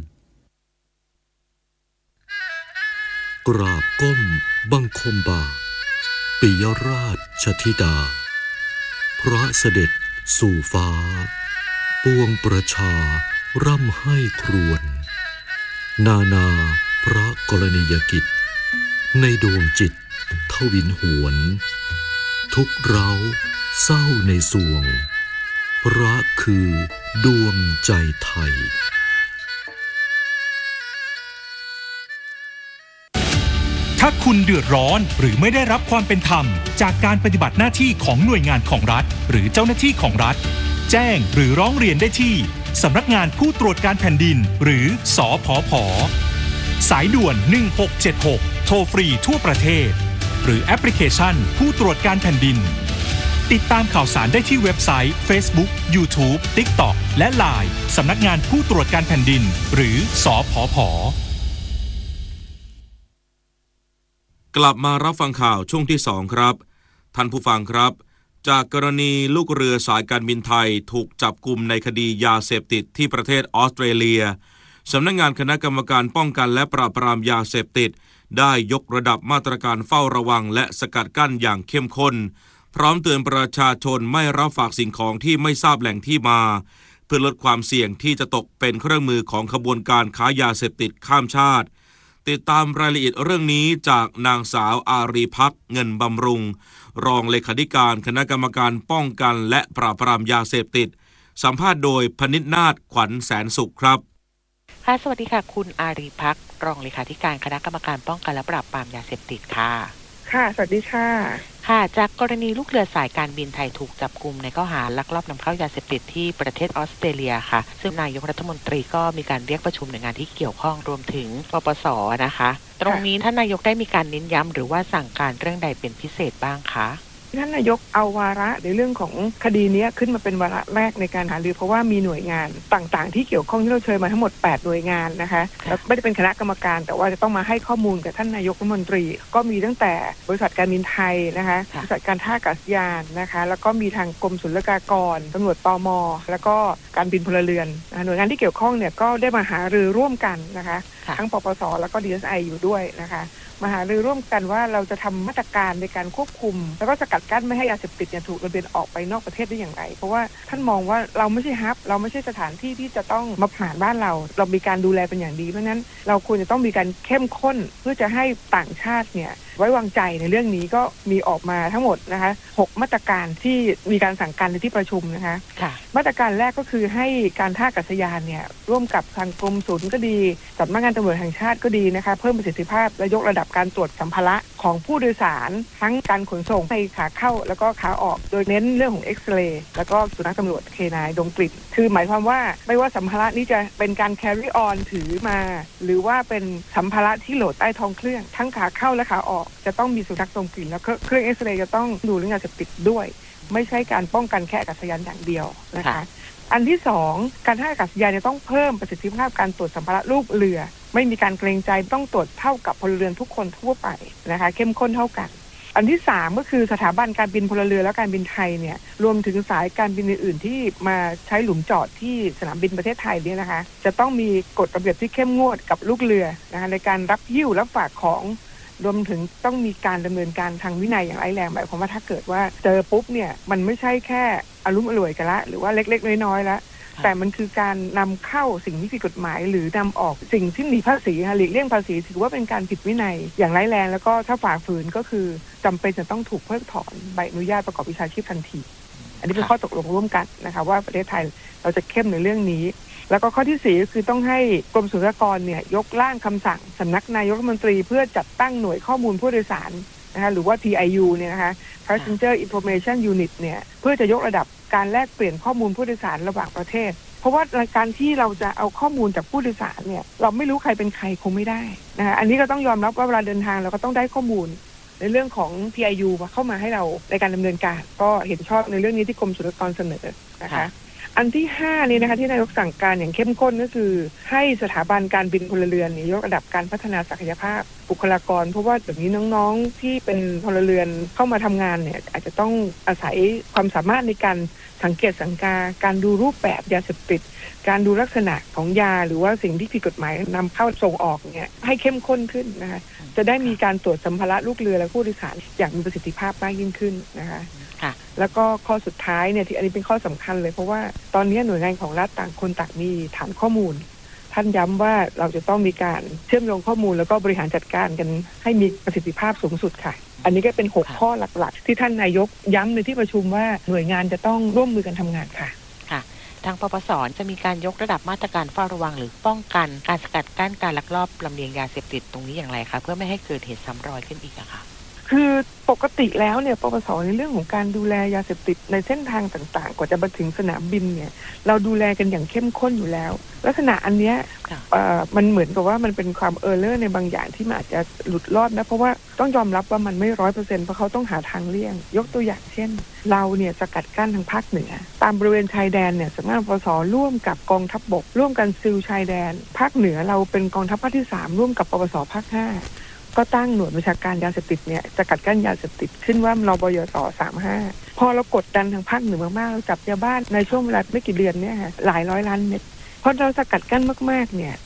กราบก้มบังคมบาทปิยราชธิดาพระเสด็จสู่ฟ้าปวงประชาร่ำให้ครวญนานาพระกรณียกิจในดวงจิตทวินหวนทุกเร้าเศร้าในสวงพระคือดวงใจไทยถ้าคุณเดือดร้อนหรือไม่ได้รับความเป็นธรรมจากการปฏิบัติหน้าที่ของหน่วยงานของรัฐหรือเจ้าหน้าที่ของรัฐแจ้งหรือร้องเรียนได้ที่สำนักงานผู้ตรวจการแผ่นดินหรือสผผ.สายด่วนหนึ่งหกเจ็ดหกโทรฟรีทั่วประเทศหรือแอปพลิเคชันผู้ตรวจการแผ่นดินติดตามข่าวสารได้ที่เว็บไซต์ Facebook YouTube TikTok และ ไลน์ สำนักงานผู้ตรวจการแผ่นดินหรือสผผ. กลับมารับฟังข่าวช่วงที่สองครับท่านผู้ฟังครับจากกรณีลูกเรือสายการบินไทยถูกจับกุมในคดียาเสพติดที่ประเทศออสเตรเลียสำนักงานคณะกรรมการป้องกันและปราบปรามยาเสพติดได้ยกระดับมาตรการเฝ้าระวังและสกัดกั้นอย่างเข้มข้นพร้อมเตือนประชาชนไม่รับฝากสิ่งของที่ไม่ทราบแหล่งที่มาเพื่อลดความเสี่ยงที่จะตกเป็นเครื่องมือของขบวนการค้ายาเสพติดข้ามชาติติดตามรายละเอียดเรื่องนี้จากนางสาวอารีภักดิ์เงินบำรุงรองเลขาธิการคณะกรรมการป้องกันและปราบปรามยาเสพติดสัมภาษณ์โดยพนิษฐ์นาถขวัญแสนสุขครับค่ะสวัสดีค่ะคุณอารีภักดิ์รองเลขาธิการคณะกรรมการป้องกันและปราบปรามยาเสพติดค่ะค่ะสวัสดีค่ะค่ะจากกรณีลูกเรือสายการบินไทยถูกจับกุมในข้อหาลักลอบนำเข้ายาเสพติดที่ประเทศออสเตรเลียค่ะซึ่งนายกรัฐมนตรีก็มีการเรียกประชุมหน่วยงานที่เกี่ยวข้องรวมถึงปปส.นะคะตรงนี้ท่านนายกได้มีการเน้นย้ำหรือว่าสั่งการเรื่องใดเป็นพิเศษบ้างคะท่านนายกเอาวาระในเรื่องของคดีนี้ขึ้นมาเป็นวาระแรกในการหารือเพราะว่ามีหน่วยงานต่างๆที่เกี่ยวข้องที่เราเชิญมาทั้งหมดแปดหน่วยงานนะคะแล้วไม่ได้เป็นคณะกรรมการแต่ว่าจะต้องมาให้ข้อมูลกับท่านนายกรัฐมนตรีก็มีตั้งแต่บริษัทการบินไทยนะคะบริษัทการท่าอากาศยานนะคะแล้วก็มีทางกรมศุลกากรตำรวจตม.แล้วก็การบินพลเรือนหน่วยงานที่เกี่ยวข้องเนี่ยก็ได้มาหารือร่วมกันนะคะทั้งปปส.แล้วก็ ดี เอส ไอ อยู่ด้วยนะคะมาหารือร่วมกันว่าเราจะทำมาตรการในการควบคุมแล้วก็สกัดกั้นไม่ให้ยาเสพติดเนี่ยถูกระเบียนออกไปนอกประเทศได้อย่างไรเพราะว่าท่านมองว่าเราไม่ใช่ฮับเราไม่ใช่สถานที่ที่จะต้องมาผ่านบ้านเราเรามีการดูแลเป็นอย่างดีเพราะฉะนั้นเราควรจะต้องมีการเข้มข้นเพื่อจะให้ต่างชาติเนี่ยไว้วางใจในเรื่องนี้ก็มีออกมาทั้งหมดนะคะหกมาตรการที่มีการสั่งการในที่ประชุมนะคะมาตรการแรกก็คือให้การท่าอากาศยานเนี่ยร่วมกับทางกรมศุลก็ดีสำนักงานตำรวจแห่งชาติก็ดีนะคะเพิ่มประสิทธิภาพและยกระดับการตรวจสัมภาระของผู้โดยสารทั้งการขนส่งในขาเข้าแล้วก็ขาออกโดยเน้นเรื่องของเอ็กซเรย์แล้วก็สุนัขตำรวจเคนายดมกลิ่นคือหมายความว่าไม่ว่าสัมภาระนี้จะเป็นการ carry on ถือมาหรือว่าเป็นสัมภาระที่โหลดใต้ท้องเครื่องทั้งขาเข้าและขาออกจะต้องมีสุนัขดมกลิ่นแล้วเครื่องเอ็กซเรย์จะต้องดูเรื่องยาเสพติดด้วยไม่ใช่การป้องกันแค่อากาศยานอย่างเดียวนะคะอันที่สองการท่าอากาศยานจะต้องเพิ่มประสิทธิภาพการตรวจสัมภาระลูกเรือไม่มีการเกรงใจต้องตรวจเท่ากับพลเรือนทุกคนทั่วไปนะคะเข้มข้นเท่ากันอันที่สามก็คือสถาบันการบินพลเรือนและการบินไทยเนี่ยรวมถึงสายการบินอื่นๆที่มาใช้หลุมจอดที่สนามบินประเทศไทยเนี่ยนะคะจะต้องมีกฎระเบียบที่เข้มงวดกับลูกเรือนะคะในการรับหิ้วรับฝากของรวมถึงต้องมีการดำเนินการทางวินัยอย่างร้ายแรงหมายความว่าถ้าเกิดว่าเจอปุ๊บเนี่ยมันไม่ใช่แค่อารมณ์อร่วยกันละหรือว่าเล็กๆน้อยๆละแต่มันคือการนำเข้าสิ่งที่ผิดกฎหมายหรือนำออกสิ่งที่หนีภาษีหลีกเลี่ยงภาษีถือว่าเป็นการผิดวินัยอย่างร้ายแรงแล้วก็ถ้าฝ่าฝืนก็คือจำเป็นจะต้องถูกเพิกถอนใบอนุญาตประกอบวิชาชีพทันทีอันนี้เป็นข้อตกลงร่วมกันนะคะว่าประเทศไทยเราจะเข้มในเรื่องนี้แล้วก็ข้อที่สี่ก็คือต้องให้กรมศุลกากรเนี่ยยกร่างคำสั่งสำนักนายกรัฐมนตรีเพื่อจัดตั้งหน่วยข้อมูลผู้โดยสารนะคะหรือว่า ที ไอ ยู เนี่ยนะคะ Passenger Information Unit เนี่ยเพื่อจะยกระดับการแลกเปลี่ยนข้อมูลผู้โดยสารระหว่างประเทศเพราะว่าการที่เราจะเอาข้อมูลจากผู้โดยสารเนี่ยเราไม่รู้ใครเป็นใครคงไม่ได้นะคะอันนี้ก็ต้องยอมรับว่าเวลาเดินทางเราก็ต้องได้ข้อมูลในเรื่องของ ที ไอ ยู เข้ามาให้เราในการดำเนินการก็เห็นชอบในเรื่องนี้ที่กรมศุลกากรเสนอนะคะอันที่ห้านี่นะคะที่นายกสั่งการอย่างเข้มข้นก็คือให้สถาบันการบินพลเรือนยกระดับการพัฒนาศักยภาพบุคลากรเพราะว่าแบบนี้น้องๆที่เป็นพลเรือนเข้ามาทำงานเนี่ยอาจจะต้องอาศัยความสามารถในการสังเกตสังกาการดูรูปแบบยาเสพติดการดูลักษณะของยาหรือว่าสิ่งที่ผิดกฎหมายนำเข้าส่งออกเนี่ยให้เข้มข้นขึ้นนะคะจะได้มีการตรวจสัมภาระลูกเรือและผู้โดยสารอย่างมีประสิทธิภาพมากยิ่งขึ้นนะคะแล้วก็ข้อสุดท้ายเนี่ยที่อันนี้เป็นข้อสำคัญเลยเพราะว่าตอนนี้หน่วยงานของรัฐต่างคนต่างมีฐานข้อมูลท่านย้ำว่าเราจะต้องมีการเชื่อมโยงข้อมูลแล้วก็บริหารจัดการกันให้มีประสิทธิภาพสูงสุดค่ะอันนี้ก็เป็นหกข้อหลักๆที่ท่านนายกย้ำในที่ประชุมว่าหน่วยงานจะต้องร่วมมือกันทำงานค่ะค่ะทางปปส.จะมีการยกระดับมาตรการเฝ้าระวังหรือป้องกันการสกัดกั้นการลักลอบลำเลียงยาเสพติดตรงนี้อย่างไรคะเพื่อไม่ให้เกิดเหตุซ้ำรอยขึ้นอีกอะค่ะคือปกติแล้วเนี่ยปปส.ในเรื่องของการดูแลยาเสพติดในเส้นทางต่างๆกว่าจะมาถึงสนามบินเนี่ยเราดูแลกันอย่างเข้มข้นอยู่แล้วลักษณะอันเนี้ยมันเหมือนกับว่ามันเป็นความเออร์เลอร์ในบางอย่างที่มันอาจจะหลุดรอดนะเพราะว่าต้องยอมรับว่ามันไม่ร้อยเปอร์เซ็นต์เพราะเขาต้องหาทางเลี่ยงยกตัวอย่างเช่นเราเนี่ยสกัดกั้นทางภาคเหนือตามบริเวณชายแดนเนี่ยสำนักงานปปส.ร่วมกับกองทัพบกร่วมกันซิลชายแดนภาคเหนือเราเป็นกองทัพภาคที่สามร่วมกับปปส.ภาคห้าก็ตั้งหน่วยบัญชาการยาเสพติดเนี่ยสกัดกั้นยาเสพติดขึ้นว่านบยสสามสิบห้าพอเรากดดันทางภาคเหนือมากๆเราจับยาบ้าในช่วงเวลาไม่กี่เดือนเนี่ยค่ะหลายร้อยล้านเม็ดพอเราสกัดกั้นมากๆเนี่ย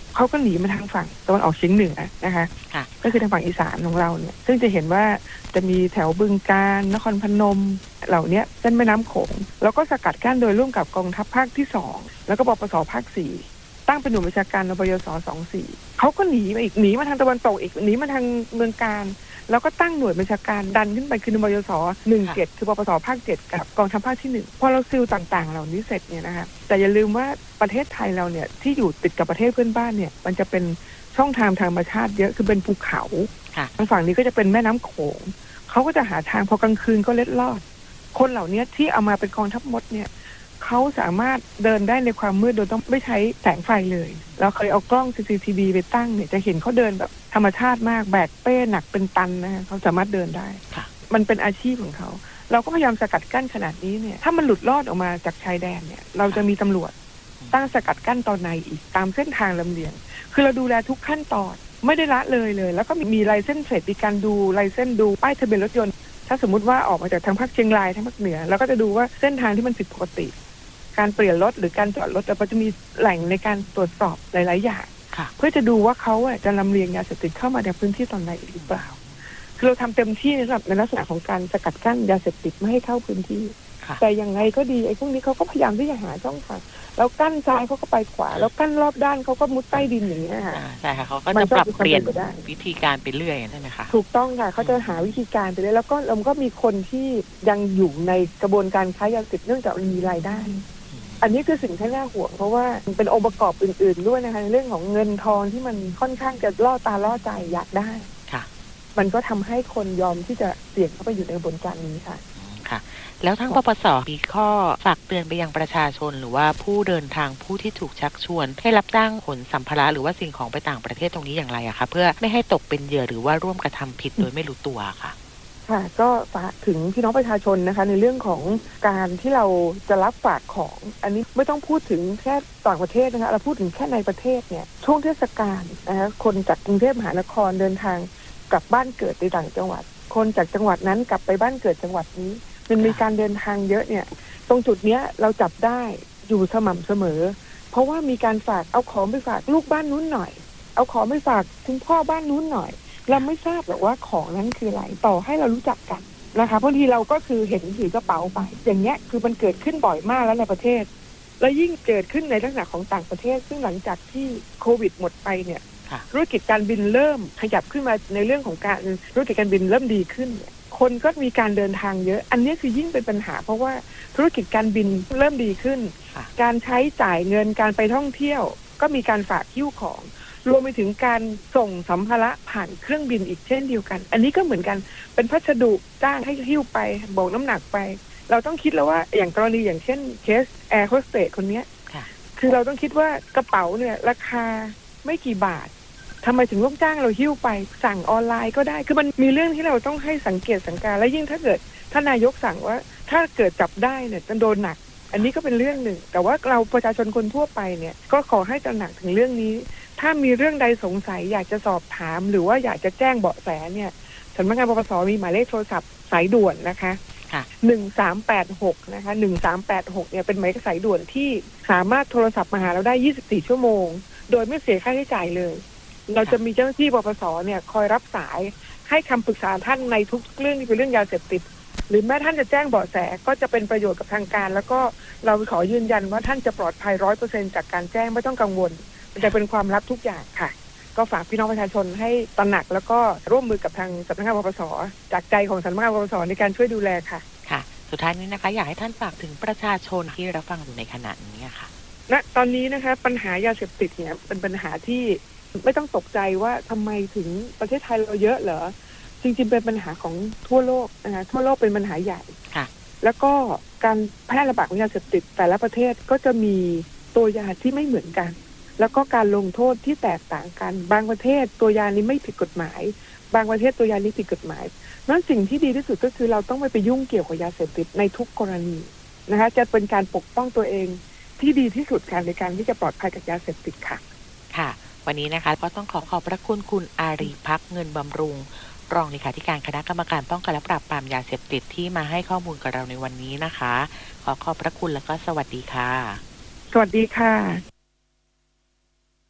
เขาก็หนีมาทางฝั่งตะวันออกเฉียงเหนือนะคะก็คือทางฝั่งอีสานของเราเนี่ยซึ่งจะเห็นว่าจะมีแถวบึงกาฬนครพนมเหล่านี้เส้นแม่น้ำโขงแล้วก็สกัดกั้นโดยร่วมกับกองทัพภาคที่สองแล้วก็ปปสภาคสี่ตั้งเป็นหน่วยบัญชาการนปยสสองสี่เขาก็หนีมาอีกหนีมาทางตะวันตกอีกหนีมาทางเมืองกาญแล้วก็ตั้งหน่วยบัญชาการดันขึ้นไปคือนปยสหนึ่งเจ็ดคือปปสภาคเจ็ดกับกองทัพภาคที่หนึ่งพอเราซิลต่างๆเหล่านี้เสร็จเนี่ยนะคะแต่อย่าลืมว่าประเทศไทยเราเนี่ยที่อยู่ติดกับประเทศเพื่อนบ้านเนี่ยมันจะเป็นช่องทางธรรมชาติเยอะคือเป็นภูเขาทางฝั่งนี้ก็จะเป็นแม่น้ำโขงเขาก็จะหาทางพอกลางคืนก็เล็ดลอดคนเหล่านี้ที่เอามาเป็นกองทัพมดเนี่ยเขาสามารถเดินได้ในความมืดโดยต้องไม่ใช้แสงไฟเลยเราเคยเอากล้อง ซี ซี ที วี ไปตั้งเนี่ยจะเห็นเขาเดินแบบธรรมชาติมากแบกเป้หนักเป็นตันนะเขาสามารถเดินได้มันเป็นอาชีพของเขาเราก็พยายามสกัดกั้นขนาดนี้เนี่ยถ้ามันหลุดลอดออกมาจากชายแดนเนี่ยเราจะมีตำรวจตั้งสกัดกั้นตอนในอีกตามเส้นทางลำเลียงคือเราดูแลทุกขั้นตอนไม่ได้ละเลยเลยแล้วก็มีไลเซนส์เสร็จมีการดูไลเซนส์ดูป้ายทะเบียนรถยนต์ถ้าสมมติว่าออกมาจากทางภาคเชียงรายทางภาคเหนือเราก็จะดูว่าเส้นทางที่มันผิดปกติการเปลี่ยนรถหรือการจอดรถเราก็จะมีแหล่งในการตรวจสอบหลายๆอย่างเพื่อจะดูว่าเขาจะลำเลียงยาเสพติดเข้ามาในพื้นที่ตอนไหนหรือเปล่าคือเราทำเต็มที่นะครับในลักษณะของการสกัดกั้นยาเสพติดไม่ให้เข้าพื้นที่แต่อย่างไรก็ดีไอ้พวกนี้เขาก็พยายามที่จะหาช่องทางแล้วกั้นซ้ายเขาก็ไปขวาแล้วกั้นรอบด้านเขาก็มุดใต้ดินอย่างนี้ค่ะใช่ค่ะเขาก็จะปรับเปลี่ยนวิธีการไปเรื่อยใช่ไหมคะถูกต้องค่ะเขาจะหาวิธีการไปเรื่อยแล้วก็เราก็มีคนที่ยังอยู่ในกระบวนการค้ายาเสพติดเนื่องจากมีรายได้อันนี้คือสิ่งที่น่าห่วงเพราะว่าเป็นองค์ประกอบอื่นๆด้วยนะคะในเรื่องของเงินทองที่มันค่อนข้างจะล่อตาล่อใจอยากได้ค่ะมันก็ทำให้คนยอมที่จะเสี่ยงเข้าไปอยู่ในกระบวนการนี้ค่ะค่ะแล้วทางปปสมีข้อฝากเตือนไปยังประชาชนหรือว่าผู้เดินทางผู้ที่ถูกชักชวนให้รับจ้างขนสัมภาระหรือว่าสิ่งของไปต่างประเทศตรงนี้อย่างไรอะคะเพื่อไม่ให้ตกเป็นเหยื่อหรือว่าร่วมกระทำผิดโดยไม่รู้ตัวค่ะค่ะก็ฝากถึงพี่น้องประชาชนนะคะในเรื่องของการที่เราจะรับฝากของอันนี้ไม่ต้องพูดถึงแค่ต่างประเทศนะคะเราพูดถึงแค่ในประเทศเนี่ยช่วงเทศกาลนะคะคนจากกรุงเทพมหานครเดินทางกลับบ้านเกิดในต่างจังหวัดคนจากจังหวัดนั้นกลับไปบ้านเกิดจังหวัดนี้มันมีการเดินทางเยอะเนี่ยตรงจุดเนี้ยเราจับได้อยู่สม่ำเสมอเพราะว่ามีการฝากเอาของไปฝากลูกบ้านนู้นหน่อยเอาของไปฝากคุณพ่อบ้านนู้นหน่อยเราไม่ทราบหรอกว่าของนั้นคืออะไรต่อให้เรารู้จักกันนะคะบางทีเราก็คือเห็นถือกระเป๋าไปอย่างเงี้ยคือมันเกิดขึ้นบ่อยมากแล้วในประเทศและยิ่งเกิดขึ้นในลักษณะของต่างประเทศซึ่งหลังจากที่โควิดหมดไปเนี่ยธุรกิจการบินเริ่มขยับขึ้นมาในเรื่องของการธุรกิจการบินเริ่มดีขึ้นคนก็มีการเดินทางเยอะอันนี้คือยิ่งเป็นปัญหาเพราะว่าธุรกิจการบินเริ่มดีขึ้นการใช้จ่ายเงินการไปท่องเที่ยวก็มีการฝากหิ้วของรวมไปถึงการส่งสัมภาระผ่านเครื่องบินอีกเช่นเดียวกันอันนี้ก็เหมือนกันเป็นพัสดุจ้างให้หิ้วไปโบกน้ำหนักไปเราต้องคิดแล้วว่าอย่างกรณีอย่างเช่นเคสแอร์โฮสเตสคนนี้คือเราต้องคิดว่ากระเป๋าเนี่ยราคาไม่กี่บาททำไมถึงต้องจ้างเราหิ้วไปสั่งออนไลน์ก็ได้คือมันมีเรื่องที่เราต้องให้สังเกตสังการและยิ่งถ้าเกิดท่านนายกสั่งว่าถ้าเกิดจับได้เนี่ยจะโดนหนักอันนี้ก็เป็นเรื่องหนึ่งแต่ว่าเราประชาชนคนทั่วไปเนี่ยก็ขอให้ตระหนักถึงเรื่องนี้ถ้ามีเรื่องใดสงสัยอยากจะสอบถามหรือว่าอยากจะแจ้งเบาะแสเนี่ยสำนักงานปปสมีหมายเลขโทรศัพท์สายด่วนนะคะหนึ่งสามแปดหกนะคะหนึ่งสามแปดหกเนี่ยเป็นหมายเลขสายด่วนที่สามารถโทรศัพท์มาหาเราได้ยี่สิบสี่ชั่วโมงโดยไม่เสียค่าใช้จ่ายเลยเราจะมีเจ้าหน้าที่ปปสเนี่ยคอยรับสายให้คำปรึกษาท่านในทุกเรื่องที่เป็นเรื่องยาเสพติดหรือแม้ท่านจะแจ้งเบาะแสก็จะเป็นประโยชน์กับทางการแล้วก็เราขอยืนยันว่าท่านจะปลอดภัยร้อยเปอร์เซ็นต์จากการแจ้งไม่ต้องกังวลมันจะเป็นความลับทุกอย่างค่ะก็ฝากพี่น้องประชาชนให้ตระหนักแล้วก็ร่วมมือกับทางสำนักงานปปสจากใจของสำนักงานปปสในการช่วยดูแลค่ะค่ะสุดท้ายนี้นะคะอยากให้ท่านฝากถึงประชาชนที่รับฟังอยู่ในขณะนี้ค่ะณตอนนี้นะคะปัญหายาเสพติดเนี่ยเป็นปัญหาที่ไม่ต้องตกใจว่าทำไมถึงประเทศไทยเราเยอะเหรอจริงๆเป็นปัญหาของทั่วโลกนะคะทั่วโลกเป็นปัญหาใหญ่ค่ะแล้วก็การแพร่ระบาดของยาเสพติดแต่ละประเทศก็จะมีตัวยาที่ไม่เหมือนกันแล้วก็การลงโทษที่แตกต่างกันบางประเทศตัวยานี้ไม่ผิดกฎหมายบางประเทศตัวยานี้ผิดกฎหมายนั้นสิ่งที่ดีที่สุดก็คือเราต้องไม่ไปยุ่งเกี่ยวกับยาเสพติดในทุกกรณีนะคะจะเป็นการปกป้องตัวเองที่ดีที่สุดค่ะในการที่จะปลอดภัยจากยาเสพติดค่ะค่ะวันนี้นะคะก็ต้องขอขอบพระคุณคุณอารีภักดิ์เงินบำรุงรองเลขาธิการคณะกรรมการป้องกันและปราบปรามยาเสพติดที่มาให้ข้อมูลกับเราในวันนี้นะคะขอขอบพระคุณและก็สวัสดีค่ะสวัสดีค่ะ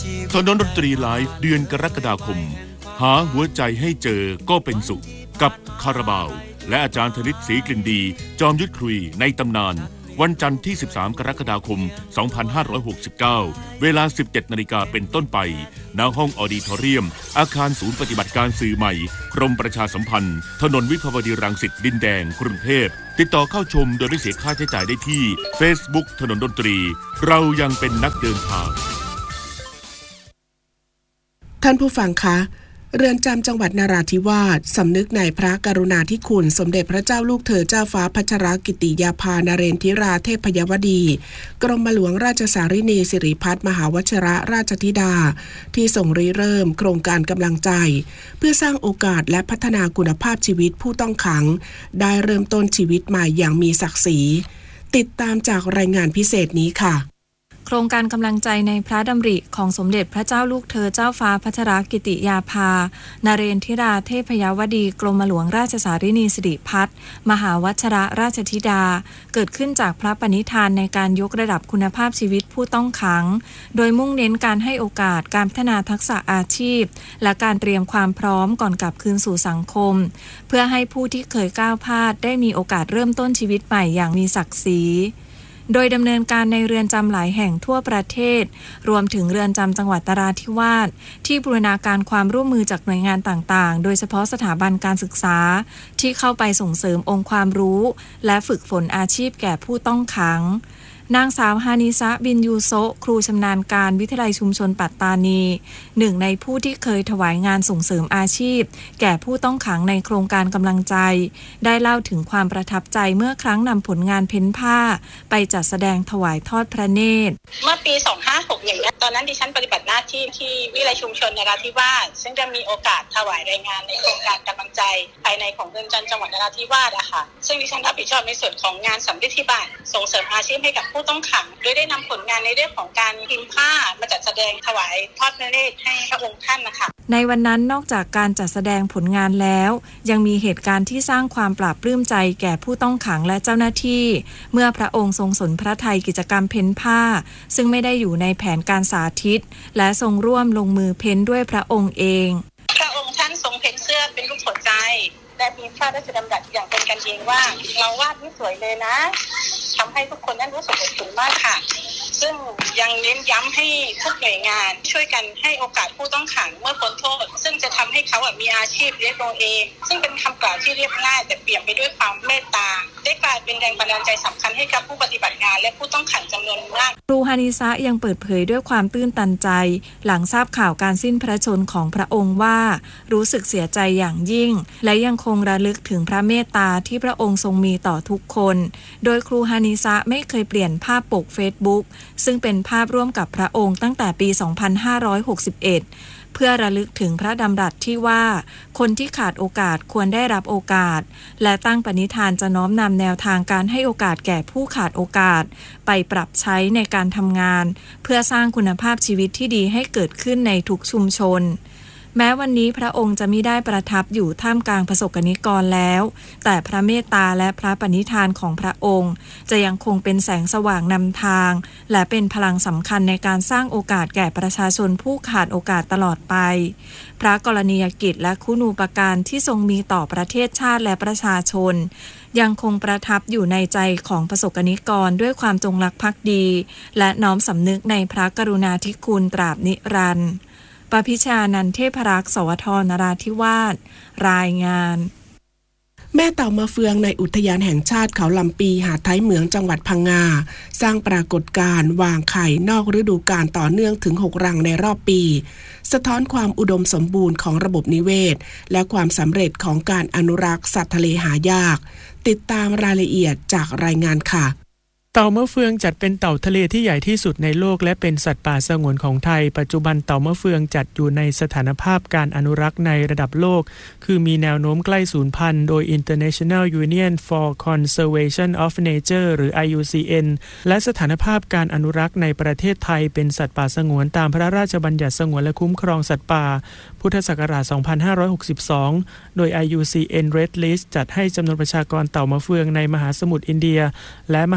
ถนนดนตรีไลฟ์เดือนกรกฎาคมหาหัวใจให้เจอก็เป็นสุขกับคาราบาวและอาจารย์ธนิตศรีกลิ่นดีจอมยุทธคุยในตำนานวันจันทร์ที่สิบสามกรกฎาคมสองพันห้าร้อยหกสิบเก้าเวลา สิบเจ็ดนาฬิกาเป็นต้นไปณห้องออดิทอเรียมอาคารศูนย์ปฏิบัติการสื่อใหม่กรมประชาสัมพันธ์ถนนวิภาวดีรังสิตดินแดงกรุงเทพติดต่อเข้าชมโดยไม่เสียค่าใช้จ่ายได้ที่ Facebook ถนนดนตรีเรายังเป็นนักเดินทางท่านผู้ฟังคะเรือนจำจังหวัดนราธิวาสสำนึกในพระกรุณาธิคุณสมเด็จพระเจ้าลูกเธอเจ้าฟ้าพัชรกิติยาภานเรนทิราเทพยวดีกรมหลวงราชสารินีสิริพัฒน์มหาวชิระราชธิดาที่ส่งริเริ่มโครงการกำลังใจเพื่อสร้างโอกาสและพัฒนาคุณภาพชีวิตผู้ต้องขังได้เริ่มต้นชีวิตใหม่อย่างมีศักดิ์ศรีติดตามจากรายงานพิเศษนี้ค่ะโครงการกำลังใจในพระดำริของสมเด็จพระเจ้าลูกเธอเจ้าฟ้าพัชรกิติยาภานเรนทิราเทพยวดีกรมหลวงราชสารินีสิริพัฒน์มหาวชิระราชธิดาเกิดขึ้นจากพระปณิธานในการยกระดับคุณภาพชีวิตผู้ต้องขังโดยมุ่งเน้นการให้โอกาสการพัฒนาทักษะอาชีพและการเตรียมความพร้อมก่อนกลับคืนสู่สังคมเพื่อให้ผู้ที่เคยก้าวพลาดได้มีโอกาสเริ่มต้นชีวิตใหม่อย่างมีศักดิ์ศรีโดยดำเนินการในเรือนจำหลายแห่งทั่วประเทศรวมถึงเรือนจำจังหวัดนราธิวาสที่บูรณาการความร่วมมือจากหน่วยงานต่างๆโดยเฉพาะสถาบันการศึกษาที่เข้าไปส่งเสริมองค์ความรู้และฝึกฝนอาชีพแก่ผู้ต้องขังนางสาวฮานิซะบินยูโซครูชำนาญการวิทยาลัยชุมชนปัตตานีหนึ่งในผู้ที่เคยถวายงานส่งเสริมอาชีพแก่ผู้ต้องขังในโครงการกำลังใจได้เล่าถึงความประทับใจเมื่อครั้งนำผลงานเพ้นผ้าไปจัดแสดงถวายทอดพระเนตรเมื่อปีสองพันห้าร้อยหกอย่างนี้ตอนนั้นดิฉันปฏิบัติหน้าที่ที่วิทยาลัยชุมชนนราธิวาสซึ่งจะมีโอกาสถวายรายงานในโครงการกำลังใจภายในของเรือนจำจังหวัดนราธิวาสอะค่ะซึ่งดิฉันรับผิดชอบในส่วนของงานสำลิดที่บ้านส่งเสริมอาชีพให้กับผู้ต้องขังโดยได้นำผลงานในเรื่องของการพิมพ์ผ้ามาจัดแสดงถวายทอดพระเนตรให้พระองค์ท่านนะคะในวันนั้นนอกจากการจัดแสดงผลงานแล้วยังมีเหตุการณ์ที่สร้างความปลาบปลื้มใจแก่ผู้ต้องขังและเจ้าหน้าที่เมื่อพระองค์ทรงสนพระทัยกิจกรรมเพ้นผ้าซึ่งไม่ได้อยู่ในแผนการสาธิตและทรงร่วมลงมือเพ้นด้วยพระองค์เองพระองค์ท่านทรงเพ้นเสื้อเป็นรูปหัวใจและมีพระราชดำรัสอย่างเป็นกันเองว่าเราวาดที่สวยเลยนะทำให้ทุกคนนั้นรู้สึกอบอุ่นมากค่ะซึ่งยังเน้นย้ำให้ทุกหน่วยงานช่วยกันให้โอกาสผู้ต้องขังเมื่อพ้นโทษซึ่งจะทำให้เขามีอาชีพเลี้ยงตัวเองซึ่งเป็นคำกล่าวที่เรียบง่ายแต่เปี่ยมไปด้วยความเมตตาได้กลายเป็นแรงบันดาลใจสำคัญให้กับผู้ปฏิบัติงานและผู้ต้องขังจำนวนมากครูฮานิซะยังเปิดเผยด้วยความตื้นตันใจหลังทราบข่าวการสิ้นพระชนม์ของพระองค์ว่ารู้สึกเสียใจอย่างยิ่งและยังคงระลึกถึงพระเมตตาที่พระองค์ทรงมีต่อทุกคนโดยครูฮานิซะไม่เคยเปลี่ยนภาพปก Facebook ซึ่งเป็นภาพร่วมกับพระองค์ตั้งแต่ปี สองพันห้าร้อยหกสิบเอ็ด เพื่อระลึกถึงพระดำรัสที่ว่าคนที่ขาดโอกาสควรได้รับโอกาสและตั้งปณิธานจะน้อมนำแนวทางการให้โอกาสแก่ผู้ขาดโอกาสไปปรับใช้ในการทำงานเพื่อสร้างคุณภาพชีวิตที่ดีให้เกิดขึ้นในทุกชุมชนแม้วันนี้พระองค์จะมิได้ประทับอยู่ท่ามกลางประสบกนิกรแล้วแต่พระเมตตาและพระปณิธานของพระองค์จะยังคงเป็นแสงสว่างนำทางและเป็นพลังสำคัญในการสร้างโอกาสแก่ประชาชนผู้ขาดโอกาสตลอดไปพระกรณียกิจและคุณูปการที่ทรงมีต่อประเทศชาติและประชาชนยังคงประทับอยู่ในใจของประสบกนิกรด้วยความจงรักภักดีและน้อมสำนึกในพระกรุณาธิคุณตราบนิรันดร์ปพิชานันเทพรักษ์สวทนราธิวาสรายงานแม่เต่ามาเฟืองในอุทยานแห่งชาติเขาลำปีหาดท้ายเหมืองจังหวัดพังงาสร้างปรากฏการณ์วางไข่นอกฤดูกาลต่อเนื่องถึงหกรังในรอบปีสะท้อนความอุดมสมบูรณ์ของระบบนิเวศและความสำเร็จของการอนุรักษ์สัตว์ทะเลหายากติดตามรายละเอียดจากรายงานค่ะเต่ามะเฟืองจัดเป็นเต่าทะเลที่ใหญ่ที่สุดในโลกและเป็นสัตว์ป่าสงวนของไทยปัจจุบันเต่ามะเฟืองจัดอยู่ในสถานภาพการอนุรักษ์ในระดับโลกคือมีแนวโน้มใกล้สูญพันธุ์โดย International Union for Conservation of Nature หรือ ไอ ยู ซี เอ็น และสถานภาพการอนุรักษ์ในประเทศไทยเป็นสัตว์ป่าสงวนตามพระราชบัญญัติสงวนและคุ้มครองสัตว์ป่าพุทธศักราช สองพันห้าร้อยหกสิบสอง โดย ไอ ยู ซี เอ็น Red List จัดให้จำนวนประชากรเต่ามะเฟืองในมหาสมุทรอินเดียและมหาสมุทร